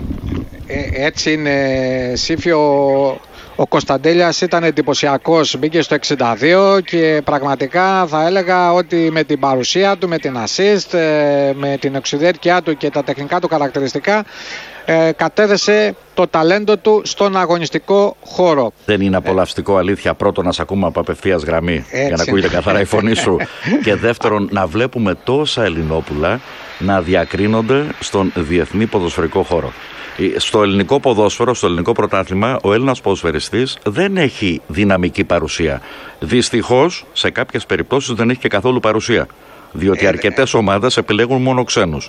Έτσι είναι, Σύφιο. Ο Κωνσταντέλιας ήταν εντυπωσιακός, μπήκε στο 62 και πραγματικά θα έλεγα ότι με την παρουσία του, με την assist, με την εξουδέρκειά του και τα τεχνικά του χαρακτηριστικά κατέδεσε το ταλέντο του στον αγωνιστικό χώρο. Δεν είναι απολαυστικό, αλήθεια, πρώτον να σε ακούμε από απευθείας γραμμή για να ακούγεται καθαρά η φωνή σου, και δεύτερον να βλέπουμε τόσα Ελληνόπουλα να διακρίνονται στον διεθνή ποδοσφαιρικό χώρο. Στο ελληνικό ποδόσφαιρο, στο ελληνικό πρωτάθλημα, ο Έλληνας ποδοσφαιριστής δεν έχει δυναμική παρουσία. Δυστυχώς, σε κάποιες περιπτώσεις δεν έχει και καθόλου παρουσία. Διότι αρκετές ομάδες επιλέγουν μόνο ξένους.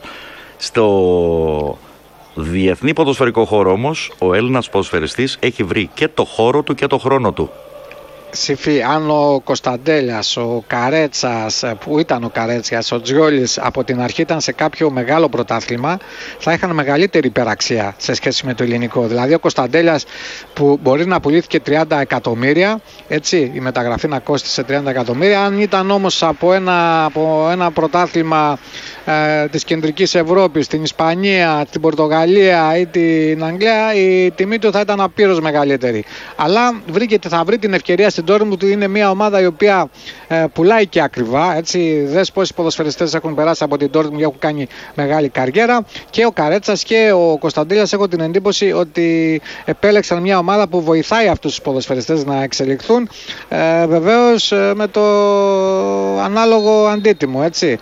Στο διεθνή ποδοσφαιρικό χώρο όμως, ο Έλληνας ποδοσφαιριστής έχει βρει και το χώρο του και το χρόνο του. Συμφί, αν ο Κωνσταντέλιας, ο Καρέτσας, που ήταν ο Καρέτσιας, ο Τζιόλης από την αρχή ήταν σε κάποιο μεγάλο πρωτάθλημα, θα είχαν μεγαλύτερη υπεραξία σε σχέση με το ελληνικό. Δηλαδή ο Κωνσταντέλιας που μπορεί να πουλήθηκε 30 εκατομμύρια, έτσι, η μεταγραφή να κόστησε 30 εκατομμύρια, αν ήταν όμως από ένα πρωτάθλημα της κεντρικής Ευρώπης, την Ισπανία, την Πορτογαλία ή την Αγγλία, η τιμή του θα ήταν απείρως μεγαλύτερη. Αλλά θα βρει την ευκαιρία στην Dortmund, που είναι μια ομάδα η οποία πουλάει και ακριβά. Έτσι, δες πόσοι ποδοσφαιριστές έχουν περάσει από την Dortmund και έχουν κάνει μεγάλη καριέρα. Και ο Καρέτσας και ο Κωνσταντέλιας, έχω την εντύπωση ότι επέλεξαν μια ομάδα που βοηθάει αυτούς τους ποδοσφαιριστές να εξελιχθούν. Βεβαίως με το ανάλογο αντίτιμο, έτσι.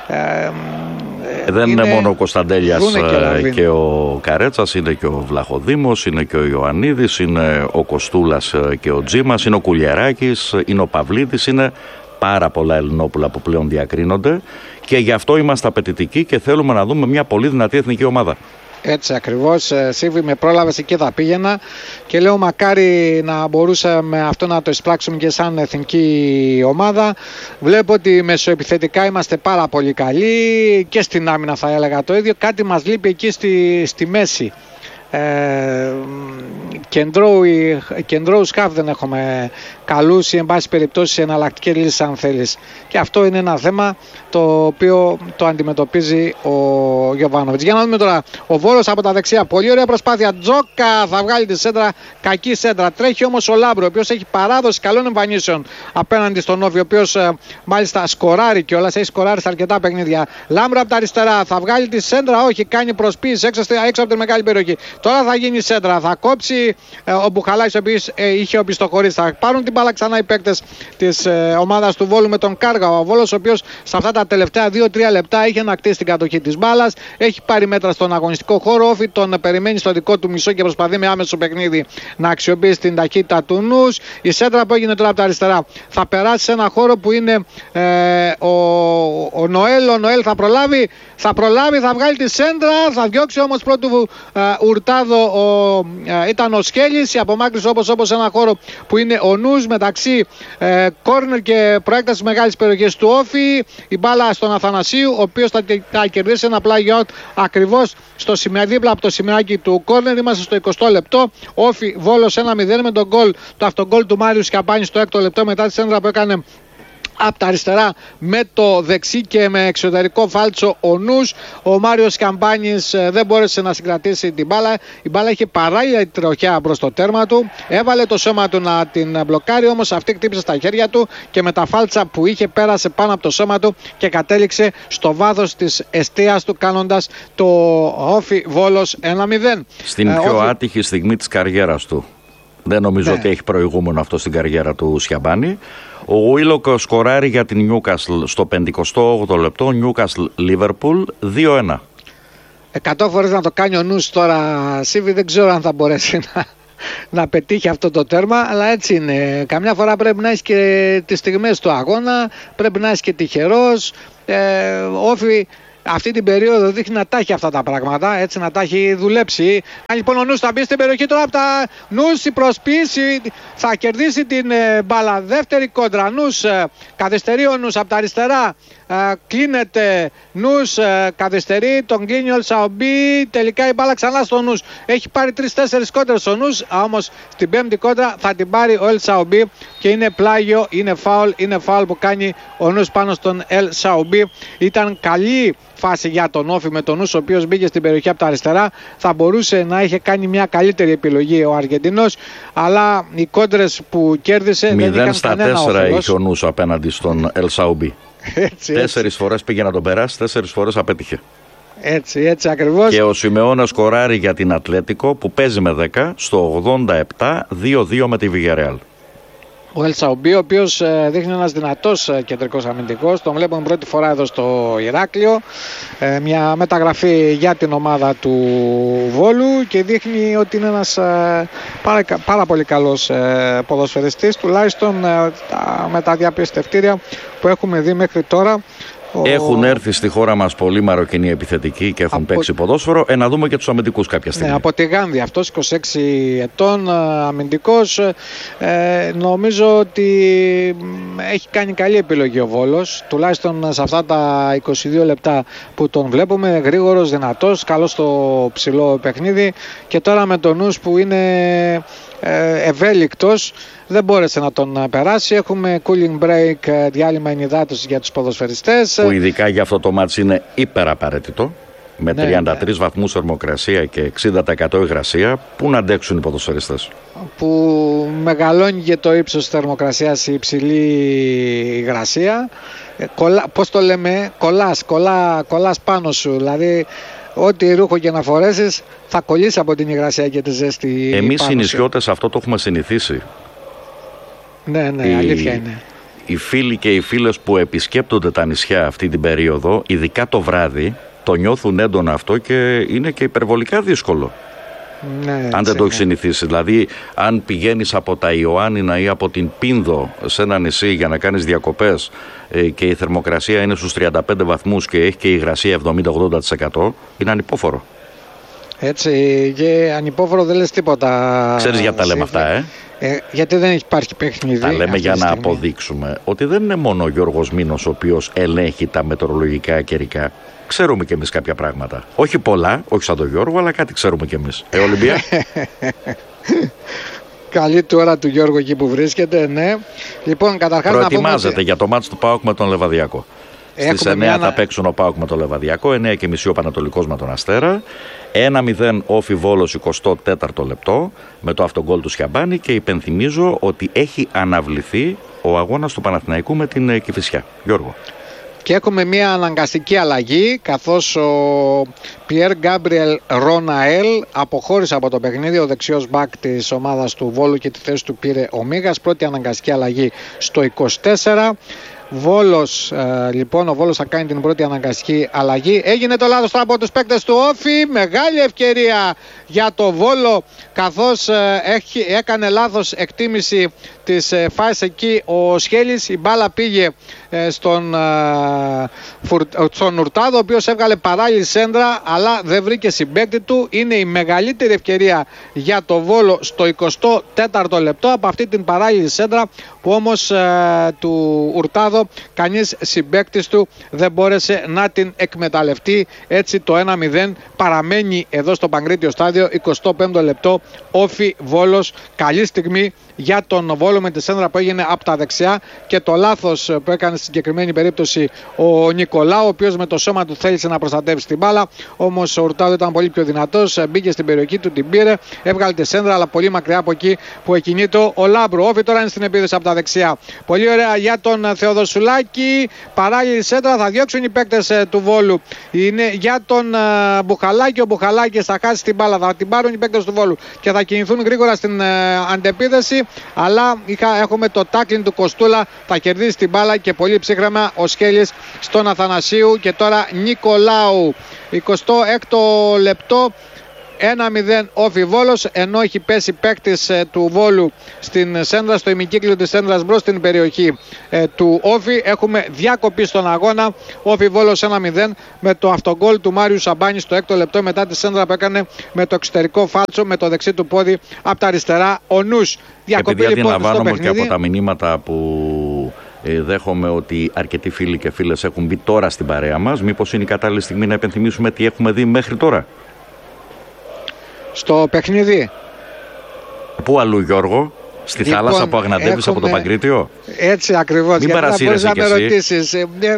Δεν είναι μόνο ο Κωνσταντέλιας και ο Καρέτσας, είναι και ο Βλαχοδήμος, είναι και ο Ιωαννίδης, είναι ο Κοστούλας και ο Τζίμας, είναι ο Κουλιεράκης, είναι ο Παυλίδης, είναι πάρα πολλά Ελληνόπουλα που πλέον διακρίνονται και γι' αυτό είμαστε απαιτητικοί και θέλουμε να δούμε μια πολύ δυνατή εθνική ομάδα. Έτσι ακριβώς, Σίβη, με πρόλαβες, εκεί θα πήγαινα και λέω μακάρι να μπορούσαμε αυτό να το εισπράξουμε και σαν εθνική ομάδα. Βλέπω ότι μεσοεπιθετικά είμαστε πάρα πολύ καλοί και στην άμυνα θα έλεγα το ίδιο. Κάτι μας λείπει εκεί στη μέση. Κεντρώου σκάφ δεν έχουμε καλούς ή εν πάση περιπτώσει εναλλακτική λύση αν θέλεις, και αυτό είναι ένα θέμα το οποίο το αντιμετωπίζει ο Γιοβάνοβιτς. Για να δούμε τώρα, ο Βόλος από τα δεξιά, πολύ ωραία προσπάθεια, Τζόκα θα βγάλει τη σέντρα, κακή σέντρα, τρέχει όμως ο Λάμπρο, ο οποίος έχει παράδοση καλών εμφανίσεων απέναντι στον Όφη, ο οποίος μάλιστα σκοράρει κιόλας, έχει σκοράρει σε αρκετά παιχνίδια. Λάμπρο από τα αριστερά, θα βγάλει τη σέντρα, όχι, κάνει προσποίηση έξω από την μεγάλη περιοχή. Τώρα θα γίνει σέντρα, θα κόψει ο Μπουχαλάκης, ο οποίος είχε οπισθοχωρήσει. Θα πάρουν την μπάλα ξανά οι παίκτες της ομάδας του Βόλου με τον Κάργα. Ο Βόλος, ο οποίος σε αυτά τα τελευταία 2-3 λεπτά είχε ανακτήσει την κατοχή της μπάλας, έχει πάρει μέτρα στον αγωνιστικό χώρο. Όφη τον περιμένει στο δικό του μισό και προσπαθεί με άμεσο παιχνίδι να αξιοποιήσει την ταχύτητα του νους. Η σέντρα που έγινε τώρα από τα αριστερά θα περάσει σε ένα χώρο που είναι ο Νοέλ. Ο Νοέλ θα προλάβει, θα βγάλει τη σέντρα, θα διώξει όμως πρώτου Ουρτάδο ήταν ο Σκέλης. Η απομάκρυνση όπως ένα χώρο που είναι ο νους μεταξύ κόρνερ και προέκταση μεγάλης περιοχής του Όφη. Η μπάλα στον Αθανασίου, ο οποίος θα κερδίσει ένα πλάγιο ακριβώς στο δίπλα από το σημαίακι του κόρνερ. Είμαστε στο 20ο λεπτό. Όφη Βόλος 1-0 με τον το αυτογκόλ του Μάριου Σκιαμπάνη στο 6ο λεπτό μετά τη σέντρα που έκανε από τα αριστερά με το δεξί και με εξωτερικό φάλτσο ο νους. Ο Μάριος Καμπάνης δεν μπόρεσε να συγκρατήσει την μπάλα. Η μπάλα είχε παράλληλα τροχιά προς το τέρμα του. Έβαλε το σώμα του να την μπλοκάρει, όμως αυτή χτύπησε στα χέρια του και με τα φάλτσα που είχε πέρασε πάνω από το σώμα του και κατέληξε στο βάθος της εστίας του, κάνοντας το Όφη Βόλος 1-0. Στην πιο άτυχη στιγμή της καριέρας του. Δεν νομίζω ότι έχει προηγούμενο αυτό στην καριέρα του Σιαμπάνη. Ο Γουίλοκ σκοράρει για την Νιούκασλ στο 58ο λεπτό, Νιούκασλ Λίβερπουλ 2-1. 100 φορές να το κάνει ο νους τώρα, Σίβη, δεν ξέρω αν θα μπορέσει να πετύχει αυτό το τέρμα, αλλά έτσι είναι. Καμιά φορά πρέπει να έχει και τις στιγμές του αγώνα, πρέπει να έχει και τυχερός. Όφη αυτή την περίοδο δείχνει να τα έχει αυτά τα πράγματα, έτσι, να τα έχει δουλέψει. Αν λοιπόν ο Νους θα μπει στην περιοχή τώρα από τα Νους, η προσπίση θα κερδίσει την μπάλα. Δεύτερη κόντρα, Νους, καθυστερεί ο Νους από τα αριστερά. Κλείνεται Νους, καθυστερεί, τον κλείνει ο Ελσαουμπί. Τελικά η μπάλα ξανά στο Νους. Έχει πάρει 3-4 κόντρες ο Νους, όμως στην πέμπτη κόντρα θα την πάρει ο Ελσαουμπί και είναι πλάγιο, είναι φάουλ που κάνει ο Νους πάνω στον Ελσαουμπί. Ήταν καλή φάση για τον Όφη με τον Νους, ο οποίος μπήκε στην περιοχή από τα αριστερά. Θα μπορούσε να είχε κάνει μια καλύτερη επιλογή ο Αργεντινός, αλλά οι κόντρες που κέρδισε δεν είχαν κανένα όφελος. 0-4 είχε ο Νους απέναντι στον Ελσαουμπί. 4 φορές πήγε να τον περάσει, 4 φορές απέτυχε. Έτσι ακριβώς. Και ο Σιμεώνας σκοράρει για την Ατλέτικο που παίζει με 10 στο 87, 2-2 με τη Villarreal. Ο Ελσαουμπί, ο οποίος δείχνει ένας δυνατός κεντρικός αμυντικός, τον βλέπουμε πρώτη φορά εδώ στο Ηράκλειο, μια μεταγραφή για την ομάδα του Βόλου και δείχνει ότι είναι ένας πάρα πολύ καλός ποδοσφαιριστής, τουλάχιστον με τα διαπιστευτήρια που έχουμε δει μέχρι τώρα. Έχουν έρθει στη χώρα μας πολλοί Μαροκινοί επιθετικοί και έχουν παίξει ποδόσφαιρο. Να δούμε και τους αμυντικούς κάποια στιγμή. Ναι, από τη Γάνδη αυτός, 26 ετών, αμυντικός. Νομίζω ότι έχει κάνει καλή επιλογή ο Βόλος, τουλάχιστον σε αυτά τα 22 λεπτά που τον βλέπουμε. Γρήγορος, δυνατός, καλός στο ψηλό παιχνίδι. Και τώρα με τον Νους που είναι ευέλικτος, δεν μπόρεσε να τον περάσει. Έχουμε cooling break, διάλειμμα ενυδάτωσης για τους ποδοσφαιριστές, που ειδικά για αυτό το μάτς είναι υπεραπαραίτητο, με 33 βαθμούς θερμοκρασία και 60% υγρασία. Πού να αντέξουν οι ποδοσφαιριστές? Που μεγαλώνει και το ύψος της θερμοκρασίας, η υψηλή υγρασία. Πώς το λέμε, κολλάς πάνω σου, δηλαδή ό,τι ρούχο και να φορέσεις θα κολλήσει από την υγρασία και τη ζέστη. Εμείς οι νησιώτες αυτό το έχουμε συνηθίσει. Ναι, αλήθεια είναι. Οι φίλοι και οι φίλες που επισκέπτονται τα νησιά αυτή την περίοδο, ειδικά το βράδυ, το νιώθουν έντονα αυτό και είναι και υπερβολικά δύσκολο. Ναι, αν δεν το έχει συνηθίσει. Δηλαδή, αν πηγαίνεις από τα Ιωάννινα ή από την Πίνδο σε ένα νησί για να κάνεις διακοπές και η θερμοκρασία είναι στους 35 βαθμούς και έχει και η υγρασία 70-80%, είναι ανυπόφορο. Έτσι, και ανυπόφορο δεν λες τίποτα. Ξέρεις γιατί τα λέμε αυτά, γιατί δεν υπάρχει παιχνίδι. Τα λέμε για να αποδείξουμε ότι δεν είναι μόνο ο Γιώργος Μήνος ο οποίος ελέγχει τα μετεωρολογικά καιρικά. Ξέρουμε κι εμείς κάποια πράγματα. Όχι πολλά, όχι σαν τον Γιώργο, αλλά κάτι ξέρουμε κι εμείς. Ολυμπία. Καλή του ώρα του Γιώργου εκεί που βρίσκεται, ναι. Λοιπόν, καταρχάς προετοιμάζεται για το μάτς του ΠΑΟΚ με τον Λεβαδιακό. Στις 9 θα παίξουν ο ΠΑΟΚ με τον Λεβαδιακό, 9:30 ο Πανατολικός με τον Αστέρα. 1-0 Όφι Βόλος 24ο λεπτό με το αυτογκόλ του Σιαμπάνη, και υπενθυμίζω ότι έχει αναβληθεί ο αγώνας του Παναθηναϊκού με την Κηφισιά. Γιώργο. Και έχουμε μια αναγκαστική αλλαγή, καθώς ο Πιέρ Γκάμπριελ Ροναέλ αποχώρησε από το παιχνίδι, ο δεξιός μπακ της ομάδας του Βόλου, και τη θέση του πήρε ο Μίγας. Πρώτη αναγκαστική αλλαγή στο 24. Βόλος, λοιπόν, ο Βόλος θα κάνει την πρώτη αναγκαστική αλλαγή. Έγινε το λάθος από τους παίκτες του Όφη. Μεγάλη ευκαιρία για το Βόλο, καθώς έκανε λάθος εκτίμηση της φάσης εκεί ο Σχέλης. Η μπάλα πήγε στον Ουρτάδο, ο οποίος έβγαλε παράλληλη σέντρα, αλλά δεν βρήκε συμπαίκτη του. Είναι η μεγαλύτερη ευκαιρία για το Βόλο στο 24ο λεπτό από αυτή την παράλληλη σέντρα, που όμως του Ουρτάδο κανείς συμπαίκτης του δεν μπόρεσε να την εκμεταλλευτεί. Έτσι το 1-0 παραμένει εδώ στο Παγκρίτιο Στάδιο. 25ο λεπτό, Όφι Βόλος. Καλή στιγμή για τον Βόλο με τη σέντρα που έγινε από τα δεξιά, και το λάθος που έκανε στη συγκεκριμένη περίπτωση ο Νικολάου, ο οποίος με το σώμα του θέλησε να προστατεύσει την μπάλα, όμως ο Ουρτάδο ήταν πολύ πιο δυνατός, μπήκε στην περιοχή του, την πήρε, έβγαλε τη σέντρα, αλλά πολύ μακριά από εκεί που εκκινείται ο Λάμπρου. Όφι τώρα είναι στην επίδεση από τα δεξιά. Πολύ ωραία για τον Θεοδοσίου. Θεοδοσουλάκη, παράλληλη σέντρα, θα διώξουν οι παίκτες του Βόλου. Είναι για τον Μπουχαλάκη, ο Μπουχαλάκης θα χάσει την μπάλα, θα την πάρουν οι παίκτες του Βόλου και θα κινηθούν γρήγορα στην αντεπίδεση, αλλά έχουμε το τάκλιν του Κοστούλα, θα κερδίσει την μπάλα και πολύ ψύχρεμα ο Σκέλης στον Αθανασίου. Και τώρα Νικολάου, 26ο λεπτό, 1-0 Όφι Βόλος, ενώ έχει πέσει παίκτης του Βόλου στην σέντρα, στο ημικύκλιο της σέντρας μπρος στην περιοχή του Όφι. Έχουμε διακοπή στον αγώνα. Όφι Βόλος 1-0 με το αυτογκόλ του Μάριου Σαμπάνη στο 6ο λεπτό, μετά τη σέντρα που έκανε με το εξωτερικό φάλτσο με το δεξί του πόδι από τα αριστερά ο Νους. Διακοπή λοιπόν στο παιχνίδι. Και από τα μηνύματα που δέχομαι ότι αρκετοί φίλοι και φίλες έχουν μπει τώρα στην παρέα μας, μήπως είναι η κατάλληλη στιγμή να επενθυμίσουμε τι έχουμε δει μέχρι τώρα στο παιχνίδι? Πού αλλού, Γιώργο? Στη θάλασσα που αγναντεύεις από το Παγκρίτιο? Έτσι ακριβώς. Μην παρασύρεσαι κι εσύ. Ρωτήσεις.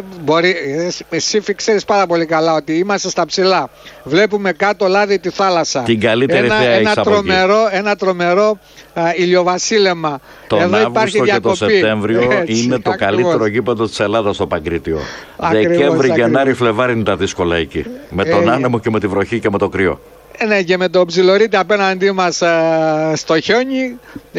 Εσύ ξέρεις πάρα πολύ καλά ότι είμαστε στα ψηλά. Βλέπουμε κάτω λάδι τη θάλασσα. Την καλύτερη θέα έχεις από εκεί. Ένα τρομερό ηλιοβασίλεμα. Τον Αύγουστο και τον Σεπτέμβριο είναι το καλύτερο γήπεδο της Ελλάδας στο Παγκρίτιο. Δεκέμβρη, Γενάρη, Φλεβάρι είναι τα δύσκολα εκεί. Με τον άνεμο και με τη βροχή και με το κρύο. Ναι, και με το ψιλορίτι απέναντί μας στο χιόνι,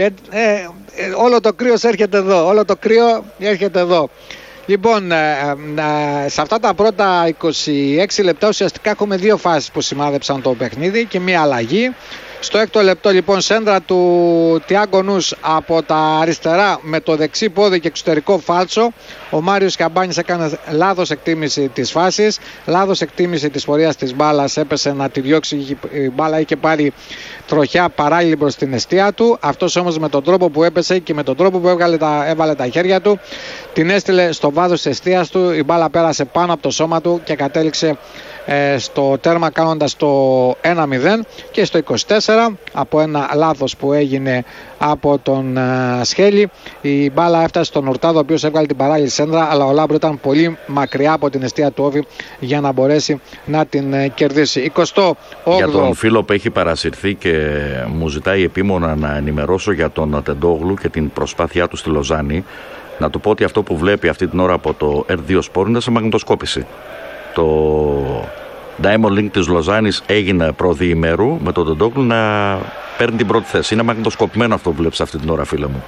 όλο το κρύο έρχεται εδώ. Όλο το κρύο έρχεται εδώ. Λοιπόν, σε αυτά τα πρώτα 26 λεπτά ουσιαστικά έχουμε δύο φάσεις που σημάδεψαν το παιχνίδι και μία αλλαγή. Στο 6ο λεπτό λοιπόν σέντρα του Τιάγκο Νους από τα αριστερά με το δεξί πόδι και εξωτερικό φάλτσο. Ο Μάριος Καμπάνης έκανε λάθος εκτίμηση της φάσης, λάθος εκτίμηση της πορείας της μπάλας, έπεσε να τη διώξει, η μπάλα είχε πάρει τροχιά παράλληλη προς την εστία του. Αυτός όμως με τον τρόπο που έπεσε και με τον τρόπο που έβαλε τα χέρια του, την έστειλε στο βάθος της εστίας του, η μπάλα πέρασε πάνω από το σώμα του και κατέληξε στο τέρμα κάνοντας το 1-0. Και στο 24 από ένα λάθος που έγινε από τον Σχέλη, η μπάλα έφτασε στον Ουρτάδο, ο οποίος έβγαλε την παράλληλη σέντρα, αλλά ο Λάμπρο ήταν πολύ μακριά από την εστία του Όφη για να μπορέσει να την κερδίσει. 28. Για τον φίλο που έχει παρασυρθεί και μου ζητάει επίμονα να ενημερώσω για τον Τεντόγλου και την προσπάθειά του στη Λοζάνη, να του πω ότι αυτό που βλέπει αυτή την ώρα από το R2 Sport είναι σε μαγνητοσκόπηση. Το Diamond Link της Λοζάνης έγινε προδιημέρου με τον Τεντόγλου να παίρνει την πρώτη θέση. Είναι μαγνητοσκοπημένο αυτό που βλέπεις αυτή την ώρα, φίλε μου.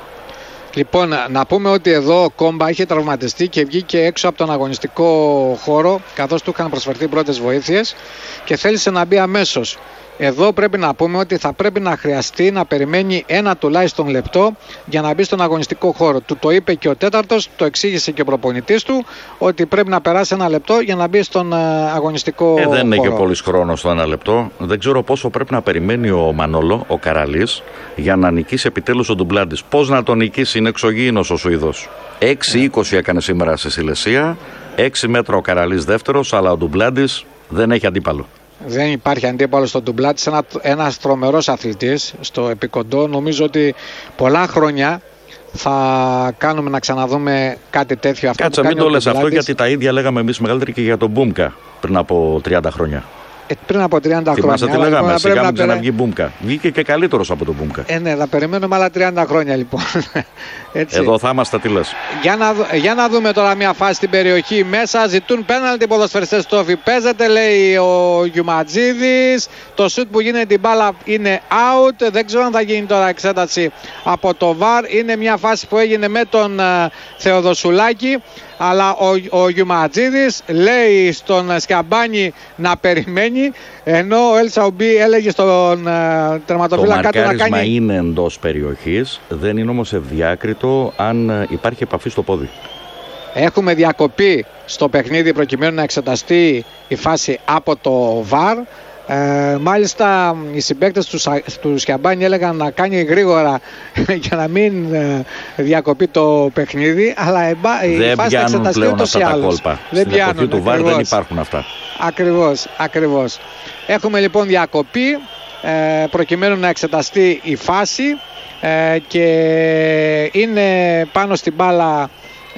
Λοιπόν, να πούμε ότι εδώ ο Κόμπα είχε τραυματιστεί και βγήκε έξω από τον αγωνιστικό χώρο καθώς του είχαν προσφερθεί πρώτες βοήθειες και θέλησε να μπει αμέσως. Εδώ πρέπει να πούμε ότι θα πρέπει να χρειαστεί να περιμένει ένα τουλάχιστον λεπτό για να μπει στον αγωνιστικό χώρο. Του το είπε και ο τέταρτος, το εξήγησε και ο προπονητής του, ότι πρέπει να περάσει ένα λεπτό για να μπει στον αγωνιστικό χώρο. Δεν είναι και πολύς χρόνος το ένα λεπτό. Δεν ξέρω πόσο πρέπει να περιμένει ο Μανόλο, ο Καραλής, για να νικήσει επιτέλους ο Ντουμπλάντης. Πώς να τον νικήσει, είναι εξωγήινος ο Σουηδός. 6-20 έκανε σήμερα στη Σιλεσία, 6 μέτρα ο Καραλής δεύτερος, αλλά ο Ντουμπλάντης δεν έχει αντίπαλο. Δεν υπάρχει αντίπαλο στον Ντουμπλάτης, ένας τρομερός αθλητής στο επικοντό. Νομίζω ότι πολλά χρόνια θα κάνουμε να ξαναδούμε κάτι τέτοιο. Κάτσε, μην το λες αυτό, γιατί τα ίδια λέγαμε εμείς μεγαλύτεροι και για τον Μπούμκα πριν από 30 χρόνια. Πριν από 30 χρόνια. Θυμάστε τι λέγαμε, σιγά μην ξαναβγεί Μπούμκα. Βγήκε και καλύτερος από τον Μπούμκα. Ναι, θα περιμένουμε άλλα 30 χρόνια λοιπόν. Έτσι. Εδώ θα είμαστε, τι λες. Για να δούμε τώρα μια φάση στην περιοχή μέσα. Ζητούν πέναλτι ποδοσφαιριστές στο Όφι. Παίζεται, λέει ο Γιουμαντζίδης. Το σουτ που γίνεται την μπάλα είναι out. Δεν ξέρω αν θα γίνει τώρα εξέταση από το VAR. Είναι μια φάση που έγινε με τον Θεοδοσουλάκη. Αλλά ο Γιουματζίδης λέει στον Σκαμπάνη να περιμένει, ενώ ο Ελ Σαουμπί έλεγε στον τερματοφύλακα του να κάνει... Το μαρκάρισμα είναι εντός περιοχής, δεν είναι όμως ευδιάκριτο αν υπάρχει επαφή στο πόδι. Έχουμε διακοπή στο παιχνίδι προκειμένου να εξεταστεί η φάση από το VAR. Μάλιστα οι συμπαίκτες του Σκιαμπάνη έλεγαν να κάνει γρήγορα για να μην διακοπεί το παιχνίδι, αλλά η φάση θα εξεταστεί ούτως ή άλλως. Κόλπα. Στην εποχή του VAR δεν υπάρχουν αυτά. Ακριβώς. Έχουμε λοιπόν διακοπή προκειμένου να εξεταστεί η φάση και είναι πάνω στην μπάλα.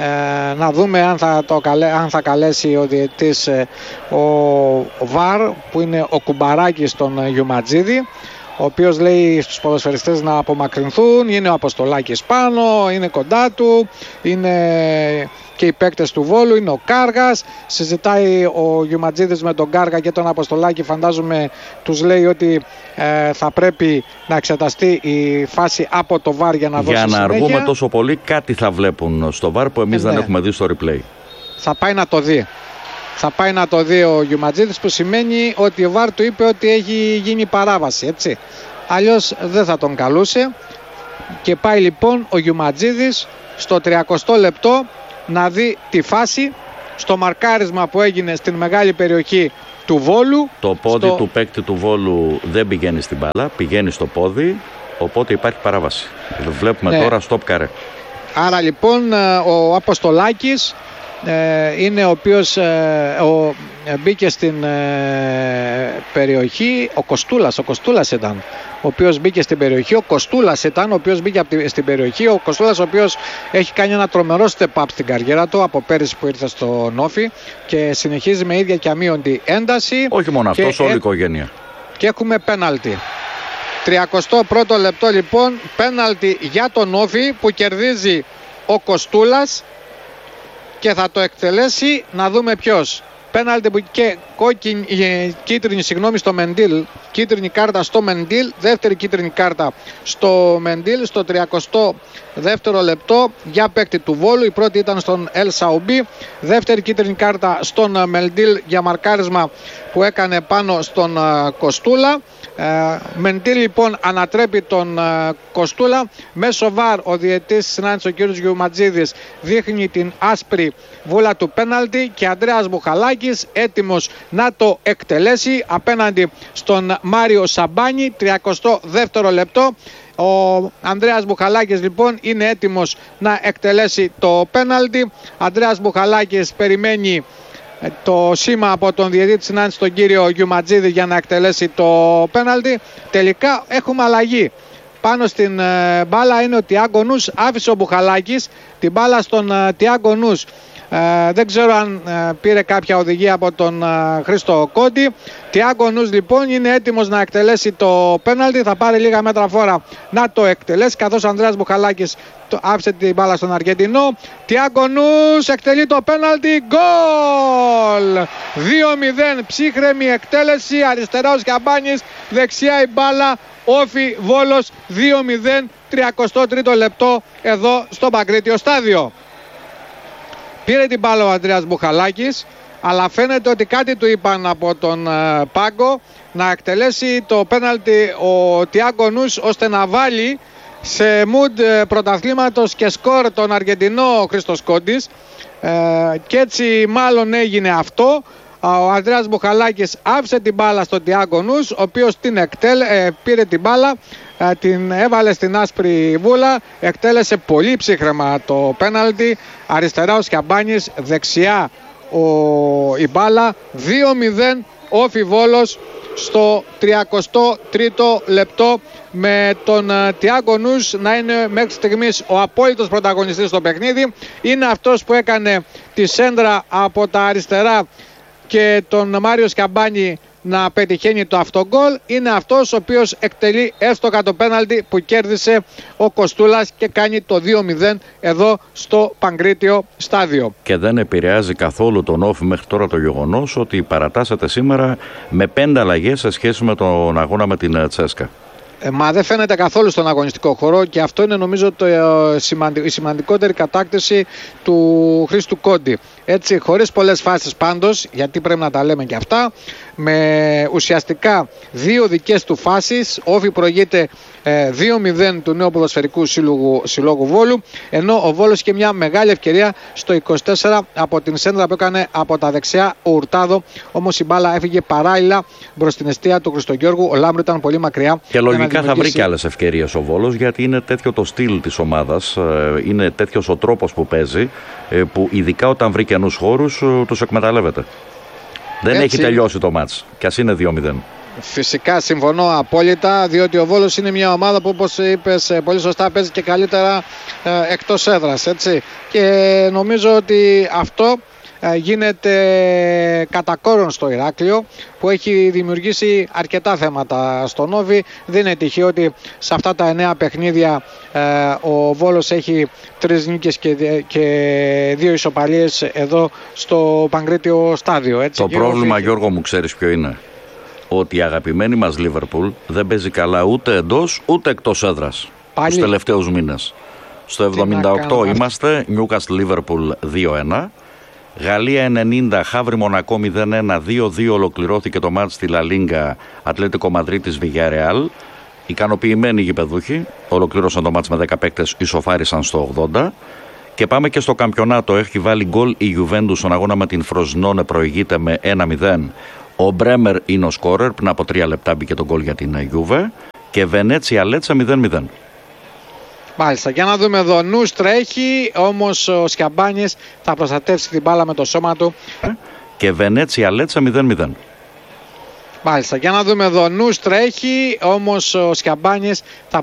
Να δούμε αν θα καλέσει ο διαιτητής ο VAR, που είναι ο Κουμπαράκης στον Γιουματζίδη. ο οποίος λέει στους ποδοσφαιριστές να απομακρυνθούν. Είναι ο Αποστολάκης πάνω, είναι κοντά του, είναι και οι παίκτες του Βόλου, είναι ο Κάργας. Συζητάει ο Γιουματζίδης με τον Κάργα και τον Αποστολάκη, φαντάζομαι τους λέει ότι θα πρέπει να εξεταστεί η φάση από το VAR για να δώσει συνέχεια. Για να αργούμε τόσο πολύ, κάτι θα βλέπουν στο VAR που εμείς δεν έχουμε δει στο replay. Θα πάει να το δει. Θα πάει να το δει ο Γιουματζίδης, που σημαίνει ότι ο VAR του είπε ότι έχει γίνει παράβαση, έτσι. Αλλιώς δεν θα τον καλούσε. Και πάει λοιπόν ο Γιουματζίδης στο 30 λεπτό να δει τη φάση στο μαρκάρισμα που έγινε στην μεγάλη περιοχή του Βόλου. Το πόδι του παίκτη του Βόλου δεν πηγαίνει στην μπάλα, πηγαίνει στο πόδι, οπότε υπάρχει παράβαση. Βλέπουμε τώρα stop καρέ. Άρα λοιπόν ο Αποστολάκης είναι ο οποίος μπήκε στην περιοχή, ο Κοστούλας ήταν ο οποίος μπήκε στην περιοχή, ο οποίος μπήκε στην περιοχή, ο Κοστούλας ο οποίος έχει κάνει ένα τρομερό step up στην καριέρα του από πέρυσι που ήρθε στο Νόφι και συνεχίζει με ίδια και αμείοντη ένταση. Όχι μόνο αυτό, όλη η οικογένεια. Και έχουμε πέναλτι. 31ο λεπτό λοιπόν, πέναλτι για τον Νόφι που κερδίζει ο Κοστούλας και θα το εκτελέσει, να δούμε ποιος. Πέναλτι που και κίτρινη στο Μεντίλ, κίτρινη κάρτα στο Μεντίλ, δεύτερη κίτρινη κάρτα στο Μεντίλ στο 32ο λεπτό για παίκτη του Βόλου. Η πρώτη ήταν στον Ελ Σαουμπί, δεύτερη κίτρινη κάρτα στον Μεντίλ για μαρκάρισμα που έκανε πάνω στον Κοστούλα. Μεντίλ λοιπόν ανατρέπει τον Κοστούλα. Μέσω VAR ο διαιτής συνάντησε ο κ. Γιουματζίδης, δείχνει την άσπρη βούλα του πέναλτι και Ανδρέας Μπουχαλάκης έτοιμος να το εκτελέσει απέναντι στον Μάριο Σαμπάνη. 32ο λεπτό. Ο Ανδρέας Μπουχαλάκης λοιπόν είναι έτοιμος να εκτελέσει το πέναλτι. Ανδρέας Μπουχαλάκης περιμένει το σήμα από τον διαιτητή της συνάντησης τον κύριο Γιουματζίδη για να εκτελέσει το πέναλτι. Τελικά έχουμε αλλαγή. Πάνω στην μπάλα είναι ο Τιάγκο Νους, άφησε ο Μπουχαλάκης την μπάλα στον Τιάγκο Νους. Δεν ξέρω αν πήρε κάποια οδηγία από τον Χρήστο Κόντι. Τιάγκο Νους λοιπόν είναι έτοιμος να εκτελέσει το πέναλτι. Θα πάρει λίγα μέτρα φόρα να το εκτελέσει, καθώς ο Ανδρέας Μπουχαλάκης άφησε την μπάλα στον Αργεντινό. Τιάγκο Νους εκτελεί το πέναλτι. Γκολ! 2-0, ψύχρεμη εκτέλεση. Αριστερά ο Σκαμπάνης, δεξιά η μπάλα. Όφι Βόλος 2-0, 33ο λεπτό εδώ στο Παγκρίτιο στάδιο. Πήρε την μπάλα ο Ανδρέας Μπουχαλάκης, αλλά φαίνεται ότι κάτι του είπαν από τον πάγκο να εκτελέσει το πέναλτι ο Τιάγκο Νους, ώστε να βάλει σε mood πρωταθλήματος και σκορ τον Αργεντινό Χρήστος Κόντης, και έτσι μάλλον έγινε αυτό. Ο Ανδρέας Μπουχαλάκης άφησε την μπάλα στον Τιάγκο Νους, ο οποίος πήρε την μπάλα, την έβαλε στην άσπρη βούλα, εκτέλεσε πολύ ψύχρεμα το πέναλτι. Αριστερά ο Σκαμπάνης, δεξιά η μπάλα. 2-0 Όφι Βόλος στο 33ο λεπτό, με τον Τιάγκο Νους να είναι μέχρι στιγμής ο απόλυτος πρωταγωνιστής στο παιχνίδι. Είναι αυτός που έκανε τη σέντρα από τα αριστερά και τον Μάριο Σκαμπάνη να πετυχαίνει το αυτογκόλ. Είναι αυτός ο οποίος εκτελεί εύστοχα το πέναλτι που κέρδισε ο Κοστούλας και κάνει το 2-0 εδώ στο Παγκρίτιο στάδιο. Και δεν επηρεάζει καθόλου τον Όφι μέχρι τώρα το γεγονός ότι παρατάσσεται σήμερα με 5 αλλαγές σε σχέση με τον αγώνα με την Τσέσκα. Μα δεν φαίνεται καθόλου στον αγωνιστικό χώρο και αυτό είναι νομίζω η σημαντικότερη κατάκτηση του Χρήστου Κόντι. Έτσι, χωρίς πολλές φάσεις πάντως, γιατί πρέπει να τα λέμε και αυτά, με ουσιαστικά 2 δικές του φάσεις. Όφι προηγείται 2-0 του νέου ποδοσφαιρικού συλλόγου Βόλου, ενώ ο Βόλος είχε μια μεγάλη ευκαιρία στο 24 από την σέντρα που έκανε από τα δεξιά ο Ουρτάδο, όμως η μπάλα έφυγε παράλληλα προς την εστία του Χριστογιώργου. Ο Λάμπρου ήταν πολύ μακριά. Και λογικά θα βρει και άλλες ευκαιρίες ο Βόλος, γιατί είναι τέτοιο το στυλ της ομάδας, είναι τέτοιος ο τρόπος που παίζει, που ειδικά όταν βρει καινούς χώρους τους εκμεταλλεύεται. Δεν έχει τελειώσει το μάτς, κι ας είναι 2-0. Φυσικά συμφωνώ απόλυτα, διότι ο Βόλος είναι μια ομάδα που, όπως είπες πολύ σωστά, παίζει και καλύτερα εκτός έδρας, έτσι. Και νομίζω ότι αυτό γίνεται κατά κόρον στο Ηράκλειο, που έχει δημιουργήσει αρκετά θέματα στον Όβι. Δεν είναι τυχαίο ότι σε αυτά τα 9 παιχνίδια ο Βόλος έχει 3 νίκες και 2 ισοπαλίες εδώ στο Παγκρίτιο στάδιο. Έτσι. Το πρόβλημα, Γιώργο μου, ξέρεις ποιο είναι? Ότι η αγαπημένη μας Λίβερπουλ δεν παίζει καλά ούτε εντός ούτε εκτός έδρας τους τελευταίους μήνες. Στο 78 είμαστε, Νιούκαστλ Λίβερπουλ 2-1. Γαλλία 90, Χαύρι Μονακό 0-1, 2-2 ολοκληρώθηκε το μάτς στη Λα Λίγκα, Ατλέτικο Μαδρίτης Βιγιαρεάλ. Ικανοποιημένοι γηπεδούχοι, ολοκλήρωσαν το μάτς με 10 παίκτες, ισοφάρισαν στο 80. Και πάμε και στο καμπιονάτο, έχει βάλει γκολ η Γιουβέντους στον αγώνα με την Φροζνόνε, προηγείται με 1-0. Ο Μπρέμερ είναι ο σκόρερ, πριν από 3 λεπτά μπήκε το γκολ για την Γιούβε. Και Βενέτσια Λέτσα 0-0. Μάλιστα, για να δούμε εδώ. Νους τρέχει, όμως ο Σκιαμπάνιες θα προστατεύσει την μπάλα με το σώμα του. Και Βενέτσια Λέτσα 0-0. Μάλιστα, για να δούμε εδώ. Νους τρέχει, όμως ο Σκιαμπάνιες θα